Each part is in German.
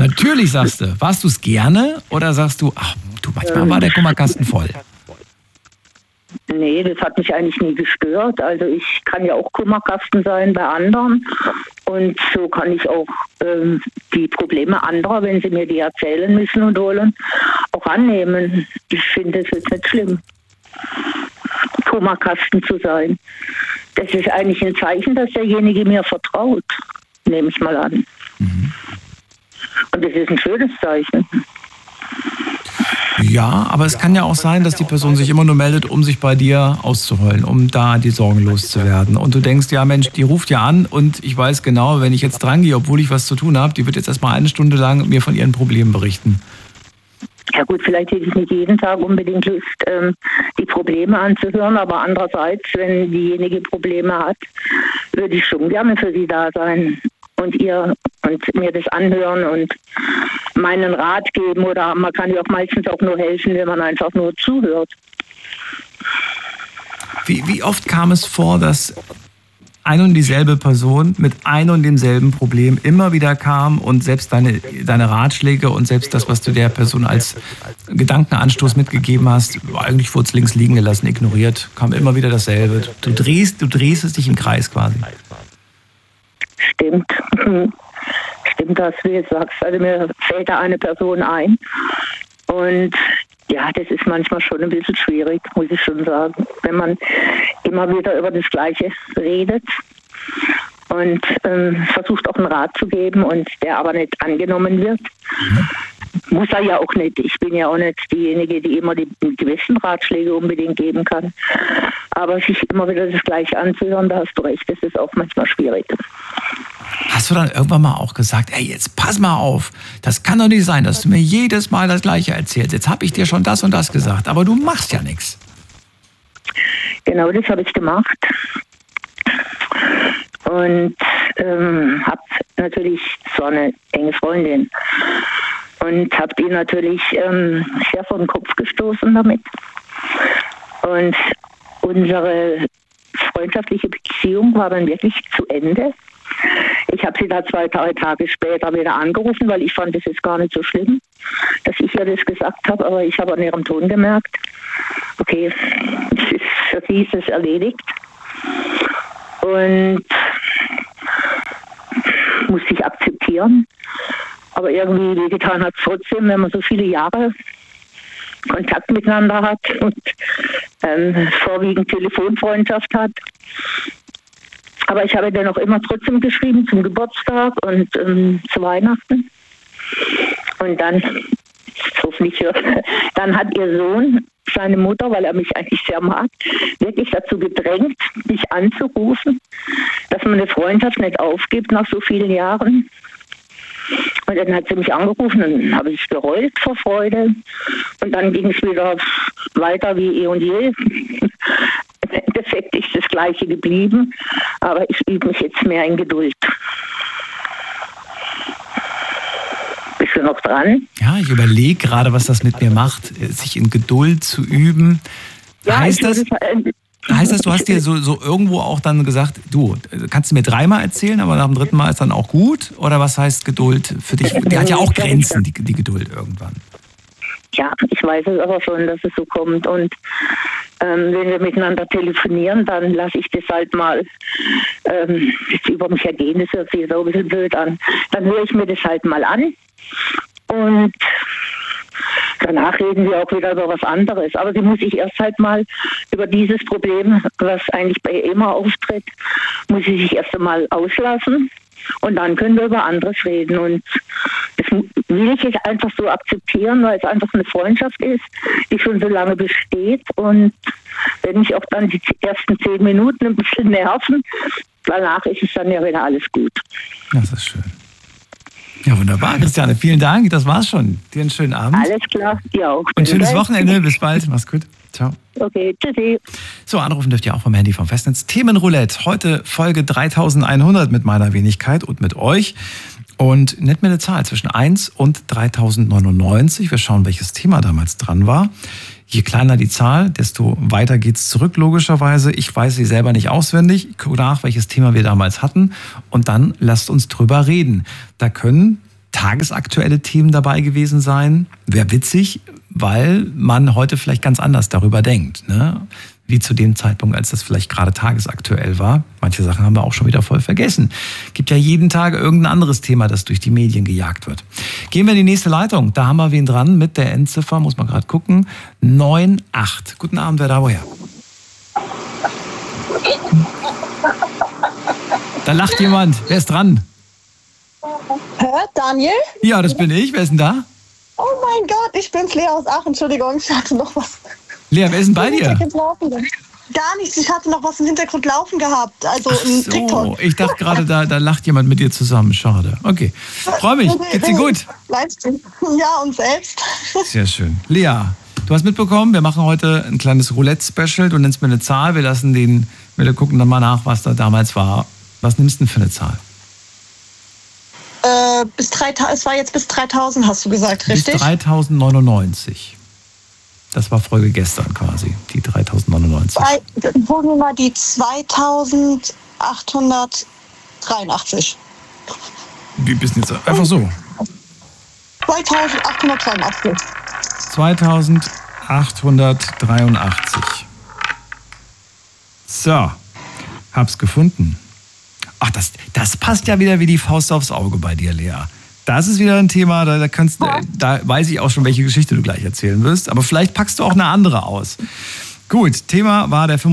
Natürlich sagst du. Warst du es gerne oder sagst du, ach du, manchmal war der Kummerkasten voll? Nee, das hat mich eigentlich nie gestört. Also ich kann ja auch Kummerkasten sein bei anderen. Und so kann ich auch die Probleme anderer, wenn sie mir die erzählen müssen und wollen, auch annehmen. Ich finde es jetzt nicht schlimm, Kummerkasten zu sein. Das ist eigentlich ein Zeichen, dass derjenige mir vertraut, nehme ich mal an. Mhm. Und das ist ein schönes Zeichen. Ja, aber es kann ja auch sein, dass die Person sich immer nur meldet, um sich bei dir auszuheulen, um da die Sorgen loszuwerden. Und du denkst, ja Mensch, die ruft ja an und ich weiß genau, wenn ich jetzt dran gehe, obwohl ich was zu tun habe, die wird jetzt erstmal 1 Stunde lang mir von ihren Problemen berichten. Ja gut, vielleicht hätte ich nicht jeden Tag unbedingt Lust, die Probleme anzuhören, aber andererseits, wenn diejenige Probleme hat, würde ich schon gerne für sie da sein und mir das anhören und meinen Rat geben, oder man kann ja auch meistens auch nur helfen, wenn man einfach nur zuhört. Wie oft kam es vor, dass ein und dieselbe Person mit einem und demselben Problem immer wieder kam und selbst deine Ratschläge und selbst das, was du der Person als Gedankenanstoß mitgegeben hast, eigentlich wurde es links liegen gelassen, ignoriert, kam immer wieder dasselbe. Du drehst es dich im Kreis quasi. Stimmt. Stimmt, was du jetzt sagst. Also mir fällt da eine Person ein. Und ja, das ist manchmal schon ein bisschen schwierig, muss ich schon sagen. Wenn man immer wieder über das Gleiche redet und versucht auch einen Rat zu geben und der aber nicht angenommen wird. Muss er ja auch nicht. Ich bin ja auch nicht diejenige, die immer die gewissen Ratschläge unbedingt geben kann. Aber sich immer wieder das Gleiche anzuhören, da hast du recht, das ist auch manchmal schwierig. Hast du dann irgendwann mal auch gesagt, ey, jetzt pass mal auf, das kann doch nicht sein, dass du mir jedes Mal das Gleiche erzählst. Jetzt habe ich dir schon das und das gesagt, aber du machst ja nichts. Genau, das habe ich gemacht. Und habe natürlich so eine enge Freundin. Und habe die natürlich sehr vor den Kopf gestoßen damit. Und unsere freundschaftliche Beziehung war dann wirklich zu Ende. Ich habe sie da 2-3 Tage später wieder angerufen, weil ich fand, es ist gar nicht so schlimm, dass ich ihr das gesagt habe. Aber ich habe an ihrem Ton gemerkt, okay, für sie ist es erledigt. Und musste ich akzeptieren. Aber irgendwie wehgetan hat es trotzdem, wenn man so viele Jahre Kontakt miteinander hat und vorwiegend Telefonfreundschaft hat. Aber ich habe dann auch immer trotzdem geschrieben zum Geburtstag und zu Weihnachten. Und dann, hoffentlich, dann hat ihr Sohn, seine Mutter, weil er mich eigentlich sehr mag, wirklich dazu gedrängt, mich anzurufen, dass man eine Freundschaft nicht aufgibt nach so vielen Jahren. Und dann hat sie mich angerufen und dann habe ich geheult vor Freude. Und dann ging es wieder weiter wie eh und je. Im Endeffekt ist das Gleiche geblieben, aber ich übe mich jetzt mehr in Geduld. Bist du noch dran? Ja, ich überlege gerade, was das mit mir macht, sich in Geduld zu üben. Ja, heißt das, du hast dir so irgendwo auch dann gesagt, du, kannst du mir 3-mal erzählen, aber nach dem 3. Mal ist dann auch gut? Oder was heißt Geduld für dich? Die hat ja auch Grenzen, die Geduld irgendwann. Ja, ich weiß es aber schon, dass es so kommt. Und wenn wir miteinander telefonieren, dann lasse ich das halt mal über mich ergehen. Das hört sich so ein bisschen blöd an. Dann höre ich mir das halt mal an. Und danach reden wir auch wieder über was anderes. Aber sie muss sich erst halt mal über dieses Problem, was eigentlich bei ihr immer auftritt, muss sie sich erst einmal auslassen. Und dann können wir über anderes reden. Und das will ich jetzt einfach so akzeptieren, weil es einfach eine Freundschaft ist, die schon so lange besteht. Und wenn mich auch dann die ersten 10 Minuten ein bisschen nerven, danach ist es dann ja wieder alles gut. Das ist schön. Ja, wunderbar, Christiane. Vielen Dank. Das war's schon. Dir einen schönen Abend. Alles klar. Ja, auch. Und schönes Wochenende. Bis bald. Mach's gut. Ciao. Okay, tschüssi. So, anrufen dürft ihr auch vom Handy vom Festnetz. Themenroulette. Heute Folge 3100 mit meiner Wenigkeit und mit euch. Und nennt mir eine Zahl zwischen 1 und 3099. Wir schauen, welches Thema damals dran war. Je kleiner die Zahl, desto weiter geht's zurück, logischerweise. Ich weiß sie selber nicht auswendig. Ich gucke nach, welches Thema wir damals hatten. Und dann lasst uns drüber reden. Da können tagesaktuelle Themen dabei gewesen sein. Wäre witzig, weil man heute vielleicht ganz anders darüber denkt, ne? Wie zu dem Zeitpunkt, als das vielleicht gerade tagesaktuell war. Manche Sachen haben wir auch schon wieder voll vergessen. Gibt ja jeden Tag irgendein anderes Thema, das durch die Medien gejagt wird. Gehen wir in die nächste Leitung. Da haben wir wen dran mit der Endziffer, muss man gerade gucken. 98. Guten Abend, wer da woher? Da lacht jemand. Wer ist dran? Daniel? Ja, das bin ich. Wer ist denn da? Oh mein Gott, ich bin's, Lea aus Aachen. Entschuldigung, ich hatte noch was. Lea, wer ist denn bei dir? Gar nichts, ich hatte noch was im Hintergrund laufen gehabt. Also ein TikTok. Ich dachte gerade, da lacht jemand mit dir zusammen. Schade. Okay. Freue mich. Geht's dir gut? Ja, und selbst. Sehr schön. Lea, du hast mitbekommen, wir machen heute ein kleines Roulette-Special. Du nennst mir eine Zahl. Wir gucken dann mal nach, was da damals war. Was nimmst du denn für eine Zahl? Es war jetzt bis 3000, hast du gesagt, richtig? Bis 3099. Das war Folge gestern quasi, die 3099. Holen wir mal die 2883. Wie bist du jetzt? Einfach so. 2883. 2883. So, hab's gefunden. Ach, das passt ja wieder wie die Faust aufs Auge bei dir, Lea. Das ist wieder ein Thema, da weiß ich auch schon, welche Geschichte du gleich erzählen wirst. Aber vielleicht packst du auch eine andere aus. Gut, Thema war der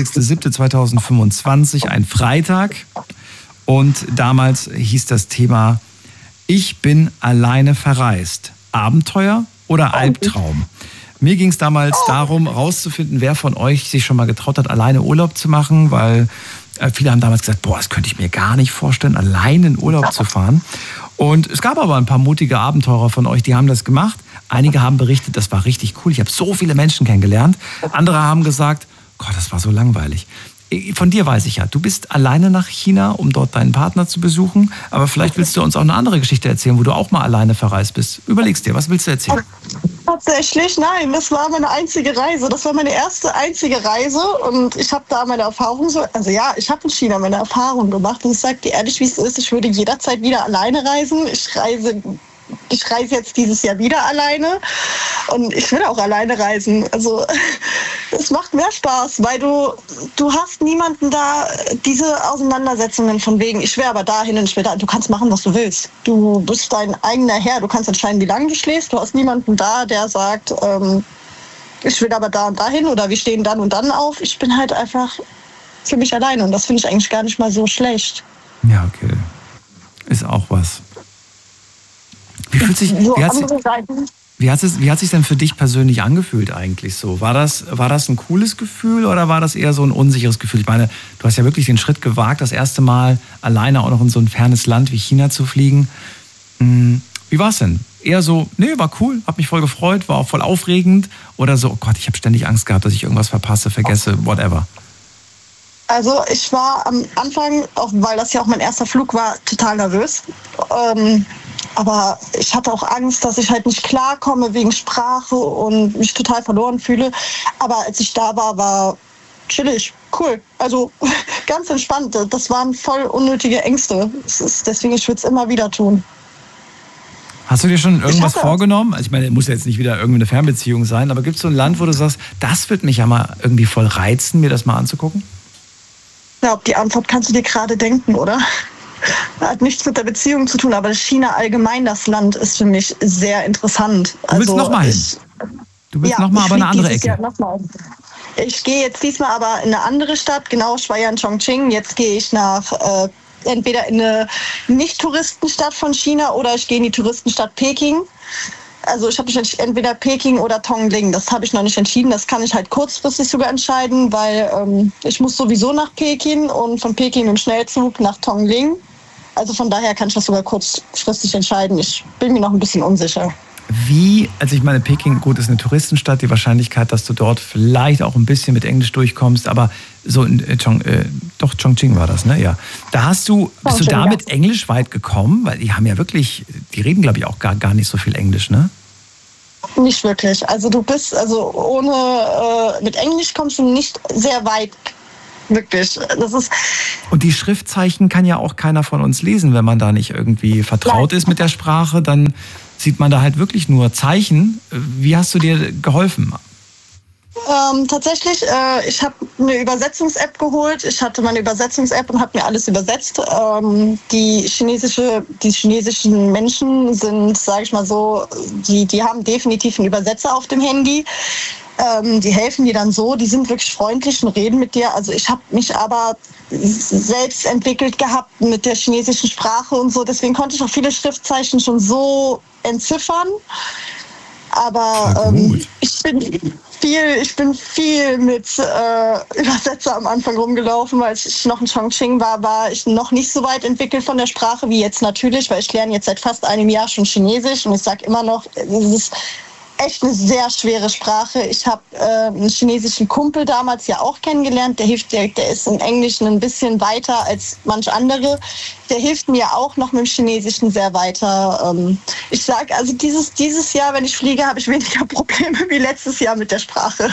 25.07.2025, ein Freitag. Und damals hieß das Thema, ich bin alleine verreist. Abenteuer oder Albtraum? Mir ging es damals darum, rauszufinden, wer von euch sich schon mal getraut hat, alleine Urlaub zu machen, weil viele haben damals gesagt, das könnte ich mir gar nicht vorstellen, alleine in Urlaub zu fahren. Und es gab aber ein paar mutige Abenteurer von euch, die haben das gemacht. Einige haben berichtet, das war richtig cool, ich habe so viele Menschen kennengelernt. Andere haben gesagt, Gott, das war so langweilig. Von dir weiß ich ja, du bist alleine nach China, um dort deinen Partner zu besuchen. Aber vielleicht willst du uns auch eine andere Geschichte erzählen, wo du auch mal alleine verreist bist. Überlegst dir, was willst du erzählen? Tatsächlich, nein, das war meine einzige Reise. Das war meine erste einzige Reise und ich habe da meine Erfahrung ich habe in China meine Erfahrung gemacht und ich sage dir ehrlich, wie es ist, ich würde jederzeit wieder alleine reisen. Ich reise jetzt dieses Jahr wieder alleine und ich will auch alleine reisen. Also es macht mehr Spaß, weil du hast niemanden da, diese Auseinandersetzungen von wegen, ich will aber dahin und ich will da. Du kannst machen, was du willst. Du bist dein eigener Herr, du kannst entscheiden, wie lange du schläfst. Du hast niemanden da, der sagt, ich will aber da und dahin oder wir stehen dann und dann auf. Ich bin halt einfach für mich alleine und das finde ich eigentlich gar nicht mal so schlecht. Ja, okay. Ist auch was. Wie hat sich denn für dich persönlich angefühlt eigentlich so? War das ein cooles Gefühl oder war das eher so ein unsicheres Gefühl? Ich meine, du hast ja wirklich den Schritt gewagt, das erste Mal alleine auch noch in so ein fernes Land wie China zu fliegen. Wie war es denn? Eher so, nee, war cool, hab mich voll gefreut, war auch voll aufregend oder so, oh Gott, ich habe ständig Angst gehabt, dass ich irgendwas verpasse, vergesse, whatever. Also ich war am Anfang, auch weil das ja auch mein erster Flug war, total nervös. Aber ich hatte auch Angst, dass ich halt nicht klarkomme wegen Sprache und mich total verloren fühle. Aber als ich da war chillig, cool. Also ganz entspannt. Das waren voll unnötige Ängste. Deswegen, ich würde es immer wieder tun. Hast du dir schon irgendwas vorgenommen? Also ich meine, muss ja jetzt nicht wieder irgendwie eine Fernbeziehung sein, aber gibt es so ein Land, wo du sagst, das wird mich ja mal irgendwie voll reizen, mir das mal anzugucken? Ich glaube, die Antwort kannst du dir gerade denken, oder? Hat nichts mit der Beziehung zu tun, aber China allgemein, das Land, ist für mich sehr interessant. Du willst nochmal hin? Du willst nochmal, aber eine andere Ecke? Ich gehe jetzt diesmal aber in eine andere Stadt. Genau, ich war ja in Chongqing. Jetzt gehe ich nach entweder in eine Nicht-Touristenstadt von China oder ich gehe in die Touristenstadt Peking. Also ich habe mich entweder Peking oder Tongling. Das habe ich noch nicht entschieden. Das kann ich halt kurzfristig sogar entscheiden, weil ich muss sowieso nach Peking und von Peking im Schnellzug nach Tongling. Also von daher kann ich das sogar kurzfristig entscheiden. Ich bin mir noch ein bisschen unsicher. Also ich meine, Peking, gut, ist eine Touristenstadt. Die Wahrscheinlichkeit, dass du dort vielleicht auch ein bisschen mit Englisch durchkommst, aber so in Chongqing war das, ne? Ja. Bist du da mit Englisch weit gekommen? Weil die haben ja wirklich, die reden, glaube ich, auch gar nicht so viel Englisch, ne? Nicht wirklich. Also mit Englisch kommst du nicht sehr weit Wirklich. Das ist. Und die Schriftzeichen kann ja auch keiner von uns lesen, wenn man da nicht irgendwie vertraut ist mit der Sprache, dann sieht man da halt wirklich nur Zeichen. Wie hast du dir geholfen? Tatsächlich, ich habe eine Übersetzungs-App geholt. Ich hatte meine Übersetzungs-App und habe mir alles übersetzt. Die chinesischen Menschen sind, sage ich mal so, die haben definitiv einen Übersetzer auf dem Handy. Die helfen dir dann so, die sind wirklich freundlich und reden mit dir. Also ich habe mich aber selbst entwickelt gehabt mit der chinesischen Sprache und so. Deswegen konnte ich auch viele Schriftzeichen schon so entziffern. Aber ich bin viel mit Übersetzer am Anfang rumgelaufen, weil ich noch in Chongqing war ich noch nicht so weit entwickelt von der Sprache wie jetzt natürlich, weil ich lerne jetzt seit fast einem Jahr schon Chinesisch und ich sage immer noch, es ist echt eine sehr schwere Sprache. Ich habe einen chinesischen Kumpel damals ja auch kennengelernt, der ist im Englischen ein bisschen weiter als manch andere. Der hilft mir auch noch mit dem Chinesischen sehr weiter. Ich sage, also dieses Jahr, wenn ich fliege, habe ich weniger Probleme wie letztes Jahr mit der Sprache.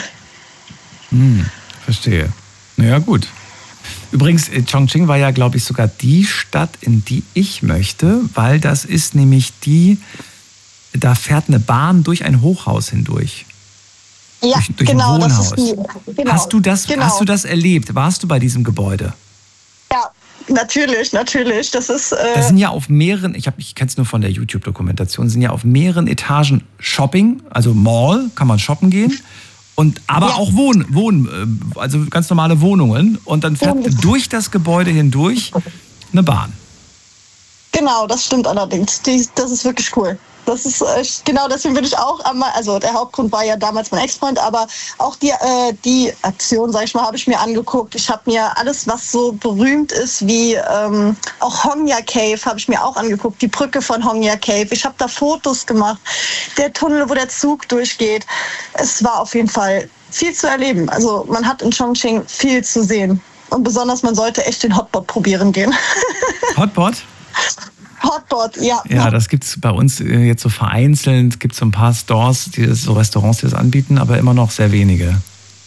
Verstehe. Naja, gut. Übrigens, Chongqing war ja, glaube ich, sogar die Stadt, in die ich möchte, weil das ist nämlich da fährt eine Bahn durch ein Hochhaus hindurch. Ja, durch genau. ein Wohnhaus. Genau, Hast du das erlebt? Warst du bei diesem Gebäude? Ja, natürlich. Das ist. Das sind ja auf mehreren, ich kenne es nur von der YouTube-Dokumentation, sind ja auf mehreren Etagen Shopping, also Mall, kann man shoppen gehen. Aber auch also ganz normale Wohnungen. Und dann fährt durch das Gebäude hindurch eine Bahn. Genau, das stimmt allerdings. Das ist wirklich cool. Das ist genau, deswegen bin ich auch also der Hauptgrund war ja damals mein Ex-Freund, aber auch die Aktion, sag ich mal, habe ich mir angeguckt. Ich habe mir alles, was so berühmt ist, wie auch Hongya Cave, habe ich mir auch angeguckt. Die Brücke von Hongya Cave. Ich habe da Fotos gemacht. Der Tunnel, wo der Zug durchgeht. Es war auf jeden Fall viel zu erleben. Also man hat in Chongqing viel zu sehen. Und besonders, man sollte echt den Hotpot probieren gehen. Hotpot? Hotpot, ja. Ja, das gibt es bei uns jetzt so vereinzelt. Gibt so ein paar Stores, so Restaurants, die das anbieten, aber immer noch sehr wenige.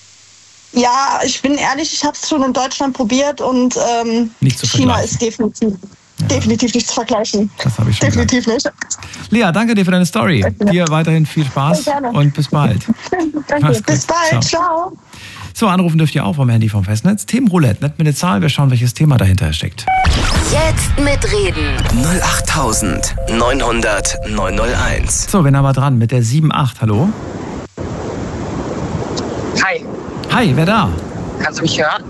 Ja, ich bin ehrlich, ich habe es schon in Deutschland probiert und nicht zu China ist definitiv nicht zu vergleichen. Das habe ich schon definitiv gedacht. Nicht. Lea, danke dir für deine Story. Dir weiterhin viel Spaß und bis bald. Danke. Bis bald. Ciao. So, anrufen dürft ihr auch vom Handy vom Festnetz. Themenroulette, nicht mit der Zahl, wir schauen, welches Thema dahinter steckt. Jetzt mitreden. 08900 901. So, wen haben wir dran? Mit der 78, hallo? Hi. Hi, wer da? Kannst du mich hören?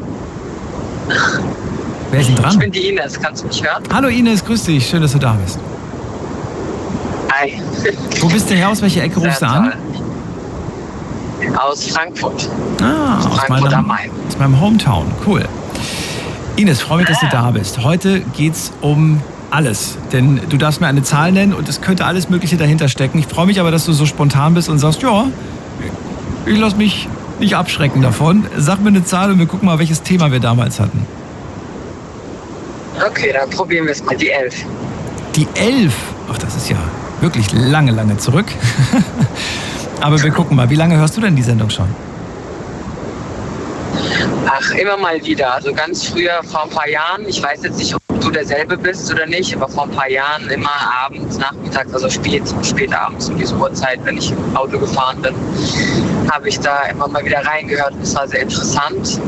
Wer ist denn dran? Ich bin die Ines, kannst du mich hören? Hallo Ines, grüß dich, schön, dass du da bist. Hi. Wo bist du her, aus welcher Ecke rufst du an? Aus Frankfurt. Aus Frankfurt am Main. Aus meinem Hometown, cool. Ines, freue mich, dass du da bist. Heute geht's um alles, denn du darfst mir eine Zahl nennen und es könnte alles Mögliche dahinter stecken. Ich freue mich aber, dass du so spontan bist und sagst, ja, ich lasse mich nicht abschrecken davon. Sag mir eine Zahl und wir gucken mal, welches Thema wir damals hatten. Okay, dann probieren wir es mal. Die 11. Die 11? Ach, das ist ja wirklich lange zurück. Aber wir gucken mal, wie lange hörst du denn die Sendung schon? Ach, immer mal wieder. Also ganz früher, vor ein paar Jahren, ich weiß jetzt nicht, ob du derselbe bist oder nicht, aber vor ein paar Jahren immer abends, nachmittags, also spät abends um diese Uhrzeit, wenn ich im Auto gefahren bin, habe ich da immer mal wieder reingehört. Das war sehr interessant.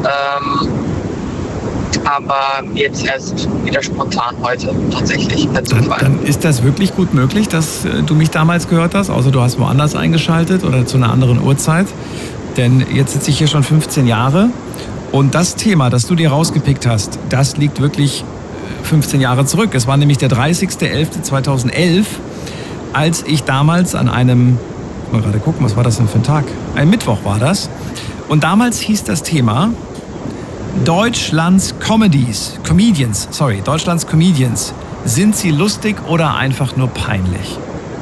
Aber jetzt erst wieder spontan heute tatsächlich. Dann ist das wirklich gut möglich, dass du mich damals gehört hast, außer du hast woanders eingeschaltet oder zu einer anderen Uhrzeit. Denn jetzt sitze ich hier schon 15 Jahre und das Thema, das du dir rausgepickt hast, das liegt wirklich 15 Jahre zurück. Es war nämlich der 30.11.2011, als ich damals an einem, mal gerade gucken, was war das denn für ein Tag? Ein Mittwoch war das. Und damals hieß das Thema Deutschlands Comedians. Sind sie lustig oder einfach nur peinlich?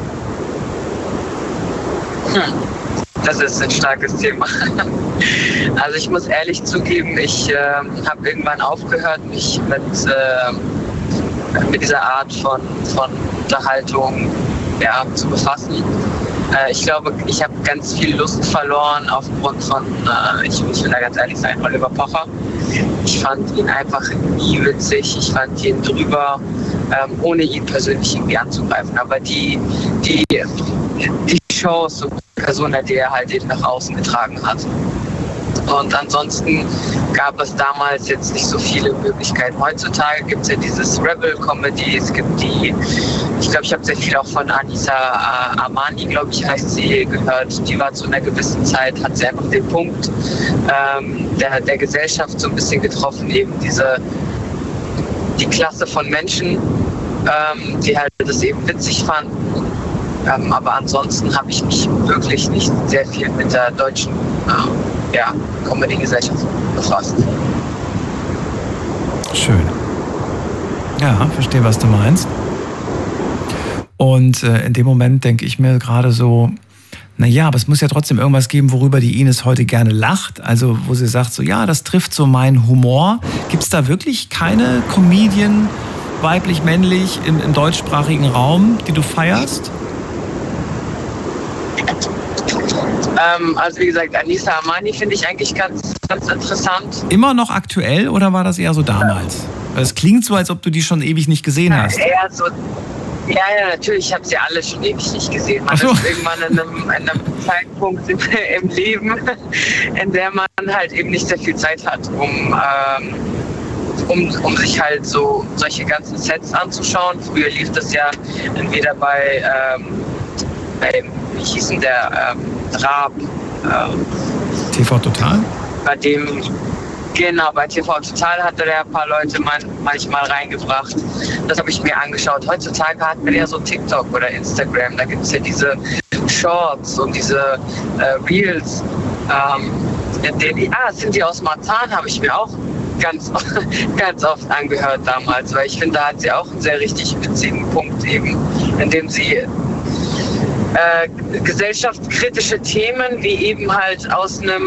Das ist ein starkes Thema. Also ich muss ehrlich zugeben, ich habe irgendwann aufgehört, mich mit dieser Art von Unterhaltung zu befassen. Ich glaube, ich habe ganz viel Lust verloren aufgrund von, ich will da ganz ehrlich sein, Oliver Pocher. ich fand ihn einfach nie witzig. Ich fand ihn drüber, ohne ihn persönlich irgendwie anzugreifen. Aber die Shows und Persona, die er halt eben nach außen getragen hat. Und ansonsten gab es damals jetzt nicht so viele Möglichkeiten. Heutzutage gibt es ja dieses Rebel-Comedy, es gibt ich glaube, ich habe sehr viel auch von Anissa Armani, glaube ich, heißt sie, gehört. Die war zu einer gewissen Zeit, hat sie einfach den Punkt der Gesellschaft so ein bisschen getroffen, eben die Klasse von Menschen, die halt das eben witzig fanden. Aber ansonsten habe ich mich wirklich nicht sehr viel mit der deutschen Comedy-Gesellschaft befasst. Schön. Ja, verstehe, was du meinst. Und in dem Moment denke ich mir gerade so, naja, aber es muss ja trotzdem irgendwas geben, worüber die Ines heute gerne lacht. Also wo sie sagt so, ja, das trifft so meinen Humor. Gibt es da wirklich keine Comedian, weiblich, männlich, im deutschsprachigen Raum, die du feierst? Also wie gesagt, Anissa Armani finde ich eigentlich ganz, ganz interessant. Immer noch aktuell oder war das eher so damals? Weil es klingt so, als ob du die schon ewig nicht gesehen hast. Eher so, ja, natürlich, ich habe sie alle schon ewig nicht gesehen. Man ist irgendwann an einem Zeitpunkt im Leben, in der man halt eben nicht sehr viel Zeit hat, um sich halt so solche ganzen Sets anzuschauen. Früher lief das ja entweder bei wie hieß denn der Raab? TV Total? Bei TV Total hatte der ein paar Leute manchmal reingebracht. Das habe ich mir angeschaut. Heutzutage hat man ja so TikTok oder Instagram. Da gibt es ja diese Shorts und diese Reels. Sind die aus Marzahn, habe ich mir auch ganz oft angehört damals. Weil ich finde, da hat sie auch einen sehr richtig witzigen Punkt eben, in dem sie gesellschaftskritische Themen wie eben halt aus einem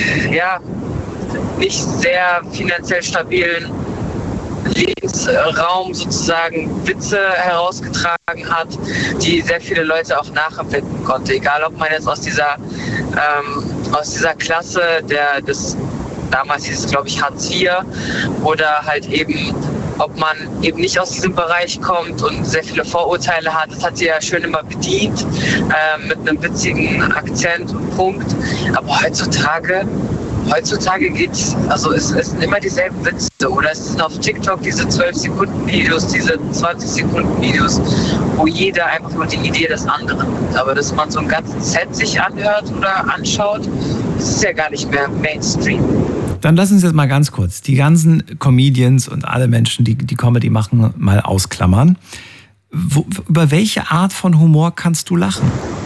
nicht sehr finanziell stabilen Lebensraum sozusagen Witze herausgetragen hat, die sehr viele Leute auch nachempfinden konnte. Egal, ob man jetzt aus dieser Klasse damals hieß es, glaube ich, Hartz IV oder halt eben, ob man eben nicht aus diesem Bereich kommt und sehr viele Vorurteile hat. Das hat sie ja schön immer bedient, mit einem witzigen Akzent und Punkt. Aber heutzutage geht's, also es sind immer dieselben Witze. Oder es sind auf TikTok diese 12-Sekunden-Videos, diese 20-Sekunden-Videos, wo jeder einfach nur die Idee des anderen nimmt. Aber dass man so ein ganzes Set sich anhört oder anschaut, das ist ja gar nicht mehr Mainstream. Dann lass uns jetzt mal ganz kurz die ganzen Comedians und alle Menschen, die Comedy machen, mal ausklammern. Über welche Art von Humor kannst du lachen?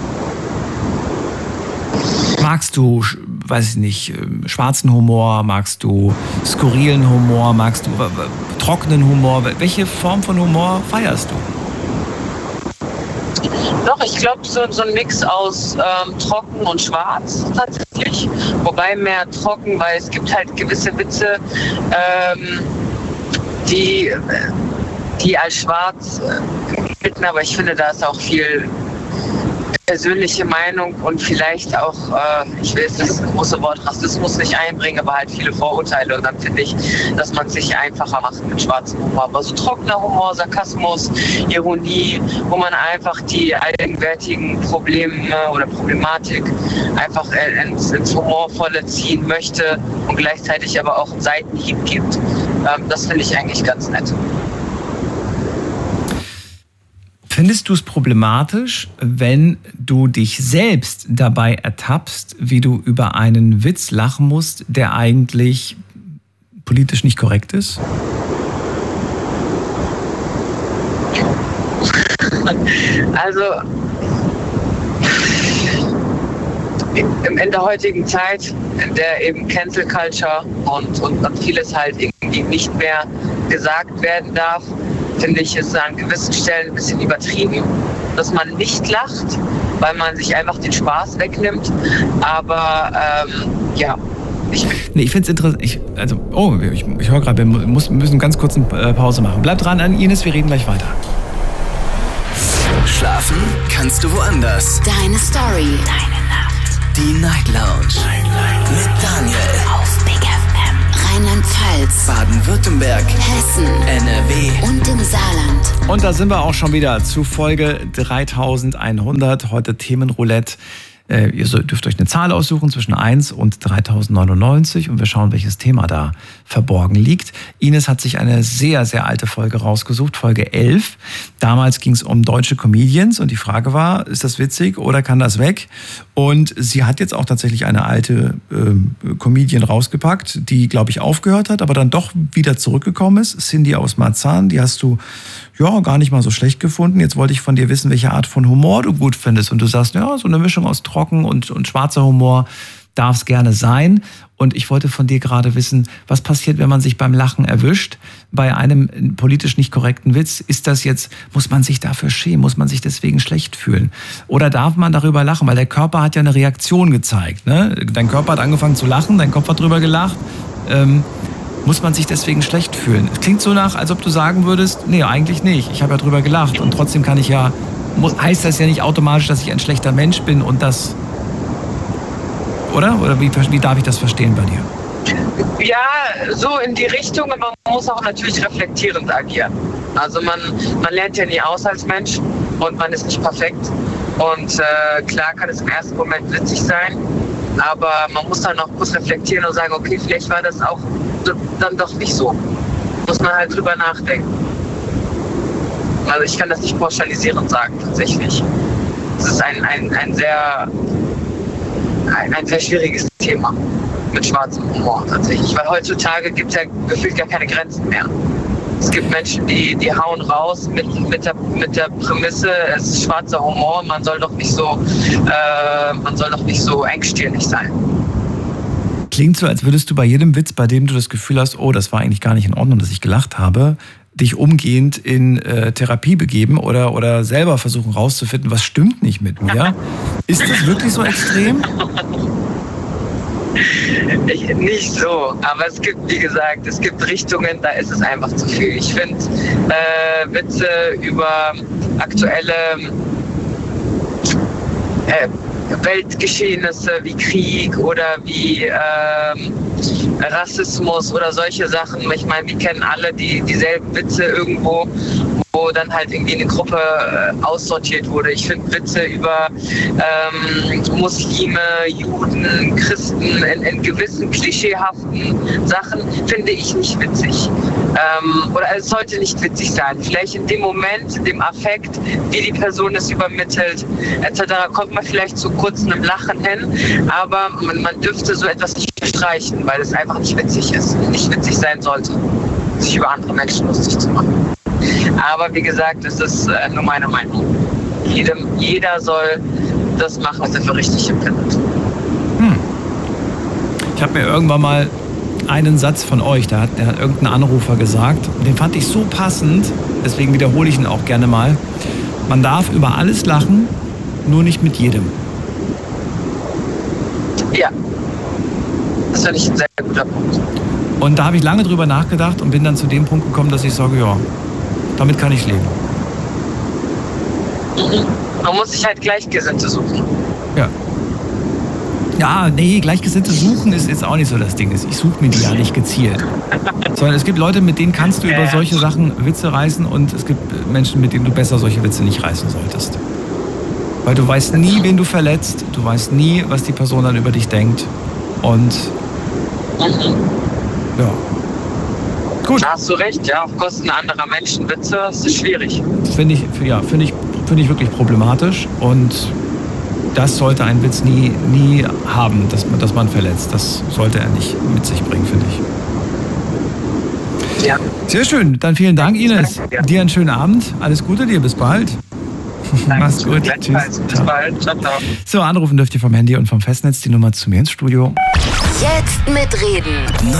Magst du, weiß ich nicht, schwarzen Humor? Magst du skurrilen Humor? Magst du trockenen Humor? Welche Form von Humor feierst du? Doch, ich glaube, so ein Mix aus trocken und schwarz tatsächlich. Wobei mehr trocken, weil es gibt halt gewisse Witze, die als schwarz gelten, aber ich finde, da ist auch viel persönliche Meinung und vielleicht auch, ich will jetzt das große Wort Rassismus nicht einbringen, aber halt viele Vorurteile. Und dann finde ich, dass man es sich einfacher macht mit schwarzem Humor. Aber so trockener Humor, Sarkasmus, Ironie, wo man einfach die allgegenwärtigen Probleme oder Problematik einfach ins Humorvolle ziehen möchte und gleichzeitig aber auch einen Seitenhieb gibt. Das finde ich eigentlich ganz nett. Findest du es problematisch, wenn du dich selbst dabei ertappst, wie du über einen Witz lachen musst, der eigentlich politisch nicht korrekt ist? Also in der heutigen Zeit, in der eben Cancel Culture und vieles halt irgendwie nicht mehr gesagt werden darf, finde ich es an gewissen Stellen ein bisschen übertrieben, dass man nicht lacht, weil man sich einfach den Spaß wegnimmt. Aber ich finde es interessant. Ich höre gerade, wir müssen ganz kurz eine Pause machen. Bleib dran an Ines, wir reden gleich weiter. Schlafen kannst du woanders. Deine Story. Deine Nacht. Die Night Lounge. Mit Daniel. Auf Big FM. Rheinland-Pfalz, Baden-Württemberg, Hessen, NRW und im Saarland. Und da sind wir auch schon wieder zu Folge 3100. Heute Themenroulette. Ihr dürft euch eine Zahl aussuchen zwischen 1 und 3099 und wir schauen, welches Thema da verborgen liegt. Ines hat sich eine sehr, sehr alte Folge rausgesucht, Folge 11. Damals ging es um deutsche Comedians und die Frage war, ist das witzig oder kann das weg? Und sie hat jetzt auch tatsächlich eine alte Comedian rausgepackt, die, glaube ich, aufgehört hat, aber dann doch wieder zurückgekommen ist. Cindy aus Marzahn, die hast du gar nicht mal so schlecht gefunden. Jetzt wollte ich von dir wissen, welche Art von Humor du gut findest. Und du sagst, ja, so eine Mischung aus trocken und schwarzer Humor darf es gerne sein. Und ich wollte von dir gerade wissen, was passiert, wenn man sich beim Lachen erwischt, bei einem politisch nicht korrekten Witz? Ist das jetzt, muss man sich dafür schämen? Muss man sich deswegen schlecht fühlen? Oder darf man darüber lachen? Weil der Körper hat ja eine Reaktion gezeigt. Ne? Dein Körper hat angefangen zu lachen, dein Kopf hat drüber gelacht. Muss man sich deswegen schlecht fühlen? Es klingt so nach, als ob du sagen würdest, nee, eigentlich nicht. Ich habe ja drüber gelacht und trotzdem heißt das ja nicht automatisch, dass ich ein schlechter Mensch bin und das, oder? Oder wie darf ich das verstehen bei dir? Ja, so in die Richtung, aber man muss auch natürlich reflektierend agieren. Also man lernt ja nie aus als Mensch und man ist nicht perfekt. Und klar kann es im ersten Moment witzig sein, aber man muss dann auch kurz reflektieren und sagen, okay, vielleicht war das auch dann doch nicht so. Muss man halt drüber nachdenken. Also ich kann das nicht pauschalisierend sagen, tatsächlich. Es ist ein sehr schwieriges Thema mit schwarzem Humor, tatsächlich. Weil heutzutage gibt es ja gefühlt gar keine Grenzen mehr. Es gibt Menschen, die hauen raus mit der Prämisse, es ist schwarzer Humor, man soll doch nicht so engstirnig sein. Klingt so, als würdest du bei jedem Witz, bei dem du das Gefühl hast, oh, das war eigentlich gar nicht in Ordnung, dass ich gelacht habe, dich umgehend in Therapie begeben oder selber versuchen rauszufinden, was stimmt nicht mit mir. Ist das wirklich so extrem? Nicht so, aber es gibt, wie gesagt, Richtungen, da ist es einfach zu viel. Ich finde Witze über aktuelle Weltgeschehnisse wie Krieg oder wie Rassismus oder solche Sachen. Ich meine, wir kennen alle dieselben Witze irgendwo, wo dann halt irgendwie eine Gruppe aussortiert wurde. Ich finde Witze über Muslime, Juden, Christen in gewissen klischeehaften Sachen finde ich nicht witzig. Oder es sollte nicht witzig sein. Vielleicht in dem Moment, in dem Affekt, wie die Person es übermittelt, etc., kommt man vielleicht zu kurz einem Lachen hin, aber man dürfte so etwas nicht streichen, weil es einfach nicht witzig ist, nicht witzig sein sollte, sich über andere Menschen lustig zu machen. Aber wie gesagt, das ist nur meine Meinung. Jeder soll das machen, was er für richtig empfindet. Ich habe mir irgendwann mal einen Satz von euch, der hat irgendein Anrufer gesagt, den fand ich so passend, deswegen wiederhole ich ihn auch gerne mal. Man darf über alles lachen, nur nicht mit jedem. Ja, das finde ich ein sehr guter Punkt. Und da habe ich lange drüber nachgedacht und bin dann zu dem Punkt gekommen, dass ich sage, ja, damit kann ich leben. Man muss sich halt Gleichgesinnte suchen. Ja. Ja, nee, Gleichgesinnte suchen ist jetzt auch nicht so das Ding. Ich suche mir die ja nicht gezielt. Sondern es gibt Leute, mit denen kannst du über solche Sachen Witze reißen und es gibt Menschen, mit denen du besser solche Witze nicht reißen solltest. Weil du weißt nie, wen du verletzt, du weißt nie, was die Person dann über dich denkt. Und ja. Gut. Da hast du recht, ja, auf Kosten anderer Menschen Witze, das ist schwierig. Finde ich wirklich problematisch und das sollte ein Witz nie haben, dass man verletzt. Das sollte er nicht mit sich bringen, finde ich. Ja. Sehr schön, dann vielen Dank, Ines. Ja. Dir einen schönen Abend, alles Gute dir, bis bald. Mach's gut, tschüss. Bis bald, ciao, ciao. So, anrufen dürft ihr vom Handy und vom Festnetz die Nummer zu mir ins Studio. Jetzt mitreden.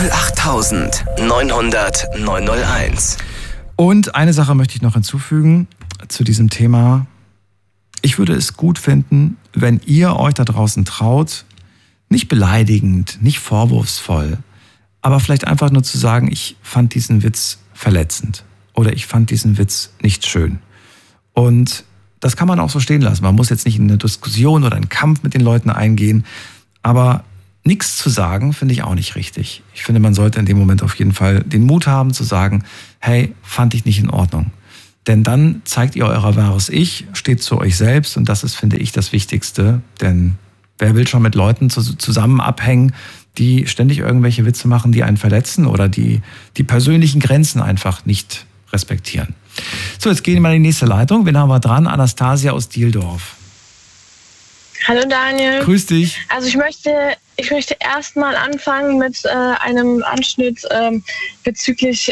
08900 901. Und eine Sache möchte ich noch hinzufügen zu diesem Thema. Ich würde es gut finden, wenn ihr euch da draußen traut, nicht beleidigend, nicht vorwurfsvoll, aber vielleicht einfach nur zu sagen, ich fand diesen Witz verletzend oder ich fand diesen Witz nicht schön. Und das kann man auch so stehen lassen. Man muss jetzt nicht in eine Diskussion oder einen Kampf mit den Leuten eingehen, aber nichts zu sagen, finde ich auch nicht richtig. Ich finde, man sollte in dem Moment auf jeden Fall den Mut haben zu sagen, hey, fand ich nicht in Ordnung. Denn dann zeigt ihr euer wahres Ich, steht zu euch selbst und das ist, finde ich, das Wichtigste. Denn wer will schon mit Leuten zusammen abhängen, die ständig irgendwelche Witze machen, die einen verletzen oder die persönlichen Grenzen einfach nicht respektieren. So, jetzt gehen wir mal in die nächste Leitung. Wen haben wir dran? Anastasia aus Dieldorf. Hallo Daniel. Grüß dich. Also ich möchte erstmal anfangen mit einem Anschnitt bezüglich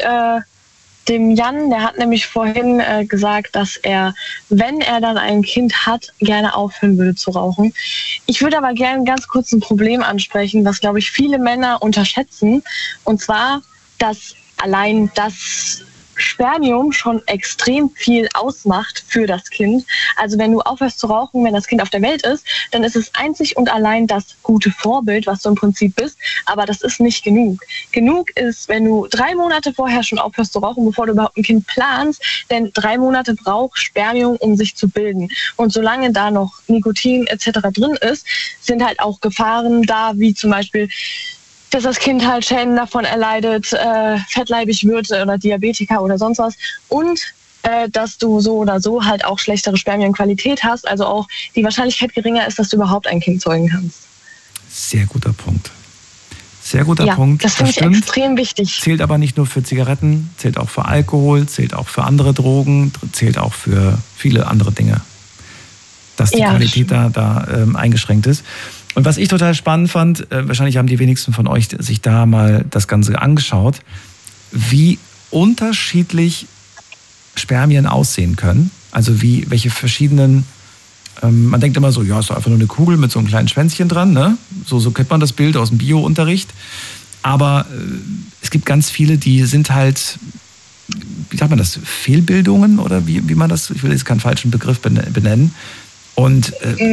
dem Jan. Der hat nämlich vorhin gesagt, dass er, wenn er dann ein Kind hat, gerne aufhören würde zu rauchen. Ich würde aber gerne ganz kurz ein Problem ansprechen, was, glaube ich, viele Männer unterschätzen. Und zwar, dass allein das Spermium schon extrem viel ausmacht für das Kind. Also wenn du aufhörst zu rauchen, wenn das Kind auf der Welt ist, dann ist es einzig und allein das gute Vorbild, was du im Prinzip bist. Aber das ist nicht genug. Genug ist, wenn du 3 Monate vorher schon aufhörst zu rauchen, bevor du überhaupt ein Kind planst. Denn 3 Monate braucht Spermium, um sich zu bilden. Und solange da noch Nikotin etc. drin ist, sind halt auch Gefahren da, wie zum Beispiel, dass das Kind halt Schäden davon erleidet, fettleibig wird oder Diabetiker oder sonst was. Und dass du so oder so halt auch schlechtere Spermienqualität hast. Also auch die Wahrscheinlichkeit geringer ist, dass du überhaupt ein Kind zeugen kannst. Sehr guter Punkt. Sehr guter ja, Punkt. Das finde ich extrem wichtig. Zählt aber nicht nur für Zigaretten, zählt auch für Alkohol, zählt auch für andere Drogen, zählt auch für viele andere Dinge. Dass die Qualität da eingeschränkt ist. Und was ich total spannend fand, wahrscheinlich haben die wenigsten von euch sich da mal das Ganze angeschaut, wie unterschiedlich Spermien aussehen können. Also welche verschiedenen, man denkt immer so, ja, ist doch einfach nur eine Kugel mit so einem kleinen Schwänzchen dran, ne? So kennt man das Bild aus dem Bio-Unterricht. Aber es gibt ganz viele, die sind halt, wie sagt man das, Fehlbildungen oder wie man das, ich will jetzt keinen falschen Begriff benennen. Und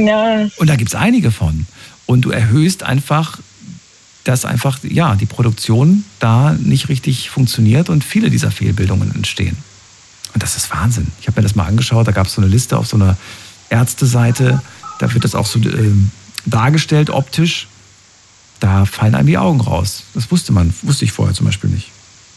da gibt es einige von. Und du erhöhst einfach, dass einfach, ja, die Produktion da nicht richtig funktioniert und viele dieser Fehlbildungen entstehen. Und das ist Wahnsinn. Ich habe mir das mal angeschaut, da gab es so eine Liste auf so einer Ärzteseite, da wird das auch so dargestellt optisch. Da fallen einem die Augen raus. Das wusste ich vorher zum Beispiel nicht.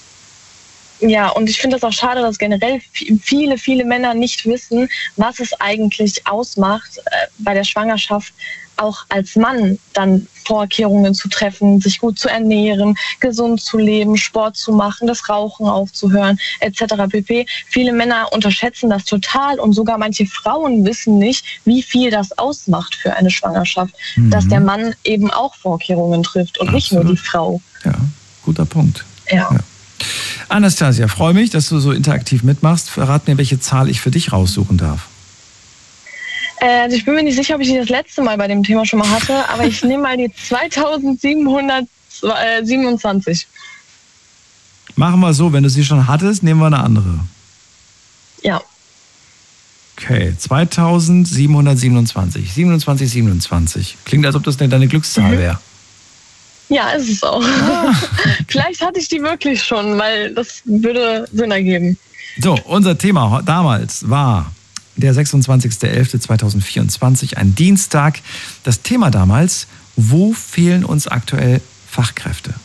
Ja, und ich finde es auch schade, dass generell viele, viele Männer nicht wissen, was es eigentlich ausmacht, bei der Schwangerschaft auch als Mann dann Vorkehrungen zu treffen, sich gut zu ernähren, gesund zu leben, Sport zu machen, das Rauchen aufzuhören, etc. pp. Viele Männer unterschätzen das total und sogar manche Frauen wissen nicht, wie viel das ausmacht für eine Schwangerschaft, dass der Mann eben auch Vorkehrungen trifft und nicht nur die Frau. Ja, guter Punkt. Ja. Anastasia, freue mich, dass du so interaktiv mitmachst. Verrat mir, welche Zahl ich für dich raussuchen darf. Also ich bin mir nicht sicher, ob ich die das letzte Mal bei dem Thema schon mal hatte, aber ich nehme mal die 2727. Machen wir so, wenn du sie schon hattest, nehmen wir eine andere. Ja. Okay, 2727. 2727. Klingt, als ob das deine Glückszahl wäre. Ja, ist es auch. Vielleicht hatte ich die wirklich schon, weil das würde Sinn ergeben. So, unser Thema damals war der 26.11.2024, ein Dienstag. Das Thema damals, wo fehlen uns aktuell Fachkräfte?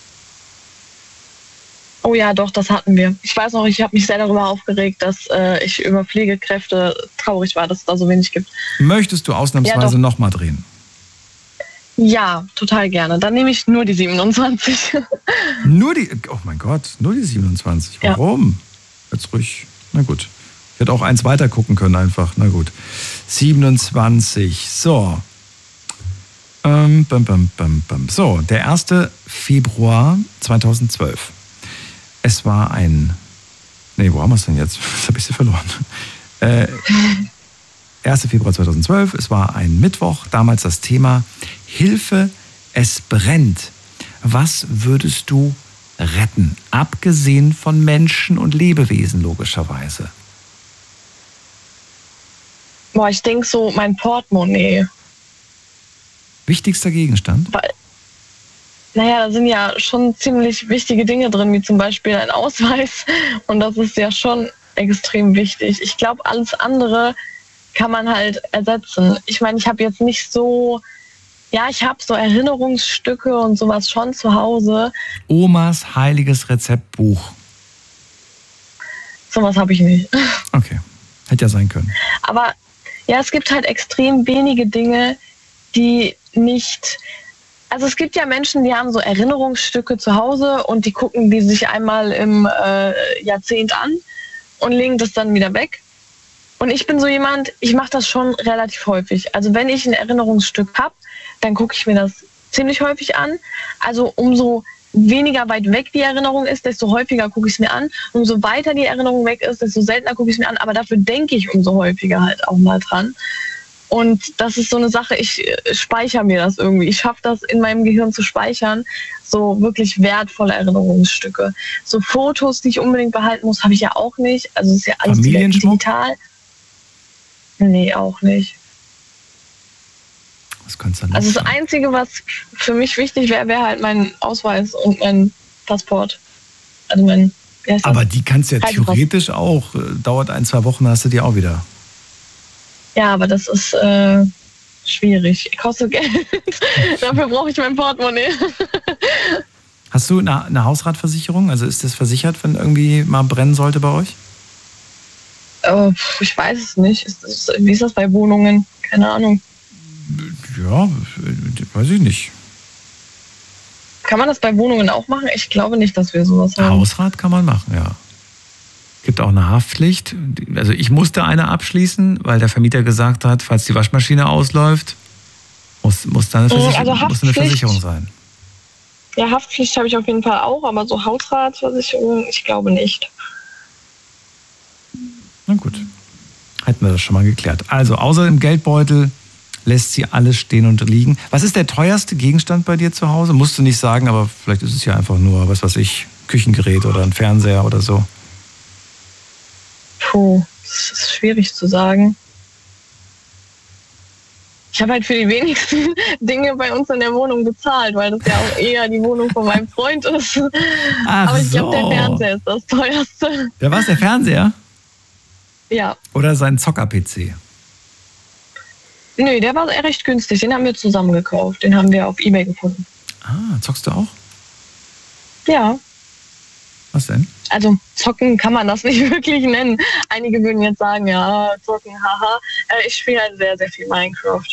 Oh ja, doch, das hatten wir. Ich weiß noch, ich habe mich sehr darüber aufgeregt, dass ich über Pflegekräfte traurig war, dass es da so wenig gibt. Möchtest du ausnahmsweise nochmal drehen? Ja, total gerne. Dann nehme ich nur die 27. Oh mein Gott, nur die 27. Warum? Ja. Jetzt ruhig. Na gut. Ich hätte auch eins weiter gucken können einfach. Na gut. 27. So. So, der 1. Februar 2012. Es war ein... Nee, wo haben wir es denn jetzt? Jetzt habe ich sie verloren. 1. Februar 2012, es war ein Mittwoch, damals das Thema Hilfe, es brennt. Was würdest du retten? Abgesehen von Menschen und Lebewesen logischerweise. Boah, ich denke so, mein Portemonnaie. Wichtigster Gegenstand? Naja, da sind ja schon ziemlich wichtige Dinge drin, wie zum Beispiel ein Ausweis. Und das ist ja schon extrem wichtig. Ich glaube, alles andere kann man halt ersetzen. Ich meine, ich habe jetzt nicht so Ja, ich habe so Erinnerungsstücke und sowas schon zu Hause. Omas heiliges Rezeptbuch. Sowas habe ich nicht. Okay, hätte ja sein können. Aber ja, es gibt halt extrem wenige Dinge, die nicht... Also es gibt ja Menschen, die haben so Erinnerungsstücke zu Hause und die gucken die sich einmal im Jahrzehnt an und legen das dann wieder weg. Und ich bin so jemand, ich mache das schon relativ häufig. Also wenn ich ein Erinnerungsstück habe, dann gucke ich mir das ziemlich häufig an. Also umso weniger weit weg die Erinnerung ist, desto häufiger gucke ich es mir an. Umso weiter die Erinnerung weg ist, desto seltener gucke ich es mir an. Aber dafür denke ich umso häufiger halt auch mal dran. Und das ist so eine Sache, ich speichere mir das irgendwie. Ich schaffe das in meinem Gehirn zu speichern, so wirklich wertvolle Erinnerungsstücke. So Fotos, die ich unbedingt behalten muss, habe ich ja auch nicht. Also es ist ja alles digital. Nee, auch nicht. Was kannst du denn also das Einzige, was für mich wichtig wäre, wäre halt mein Ausweis und mein Passport. Also mein... Aber die kannst du ja theoretisch auch. Dauert 1-2 Wochen, hast du die auch wieder. Ja, aber das ist schwierig. Kostet Geld. Dafür brauche ich mein Portemonnaie. Hast du eine Hausratversicherung? Also ist das versichert, wenn irgendwie mal brennen sollte bei euch? Ich weiß es nicht. Wie ist das bei Wohnungen? Keine Ahnung. Ja, weiß ich nicht. Kann man das bei Wohnungen auch machen? Ich glaube nicht, dass wir sowas haben. Hausrat kann man machen, ja. Gibt auch eine Haftpflicht. Also ich musste eine abschließen, weil der Vermieter gesagt hat, falls die Waschmaschine ausläuft, muss da eine Versicherung sein. Ja, Haftpflicht habe ich auf jeden Fall auch, aber so Hausratversicherung, ich glaube nicht. Na gut, hätten wir das schon mal geklärt. Also außer dem Geldbeutel lässt sie alles stehen und liegen. Was ist der teuerste Gegenstand bei dir zu Hause? Musst du nicht sagen, aber vielleicht ist es ja einfach nur, was weiß ich, Küchengerät oder ein Fernseher oder so. Puh, das ist schwierig zu sagen. Ich habe halt für die wenigsten Dinge bei uns in der Wohnung bezahlt, weil das ja auch eher die Wohnung von meinem Freund ist. Ach aber ich so. glaube, der Fernseher ist das teuerste. Ja, was, der Fernseher? Ja. Oder sein Zocker-PC? Nö, der war recht günstig. Den haben wir zusammen gekauft. Den haben wir auf eBay gefunden. Ah, zockst du auch? Ja. Was denn? Also zocken kann man das nicht wirklich nennen. Einige würden jetzt sagen, ja, zocken, haha. Ich spiele halt sehr, sehr viel Minecraft.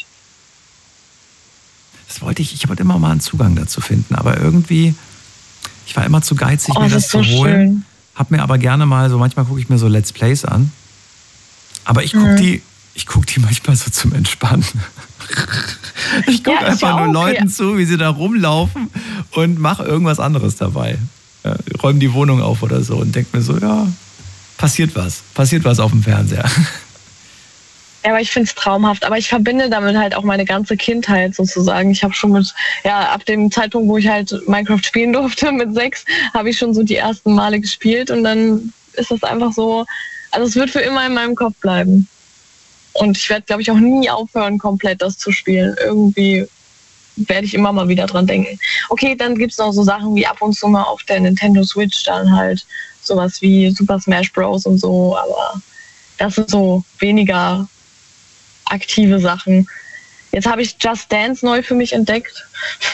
Das wollte ich wollte immer mal einen Zugang dazu finden, aber irgendwie, ich war immer zu geizig, mir das zu holen. Schön. Hab mir aber gerne mal, so manchmal gucke ich mir so Let's Plays an. Aber ich gucke die manchmal so zum Entspannen. Ich gucke einfach nur Leuten zu, wie sie da rumlaufen und mache irgendwas anderes dabei. Ja, räume die Wohnung auf oder so und denke mir so, ja, passiert was auf dem Fernseher. Ja, aber ich finde es traumhaft. Aber ich verbinde damit halt auch meine ganze Kindheit sozusagen. Ich habe schon ab dem Zeitpunkt, wo ich halt Minecraft spielen durfte, mit 6, habe ich schon so die ersten Male gespielt und dann ist das einfach so, also es wird für immer in meinem Kopf bleiben. Und ich werde, glaube ich, auch nie aufhören, komplett das zu spielen. Irgendwie werde ich immer mal wieder dran denken. Okay, dann gibt es noch so Sachen wie ab und zu mal auf der Nintendo Switch dann halt sowas wie Super Smash Bros. Und so, aber das sind so weniger aktive Sachen. Jetzt habe ich Just Dance neu für mich entdeckt.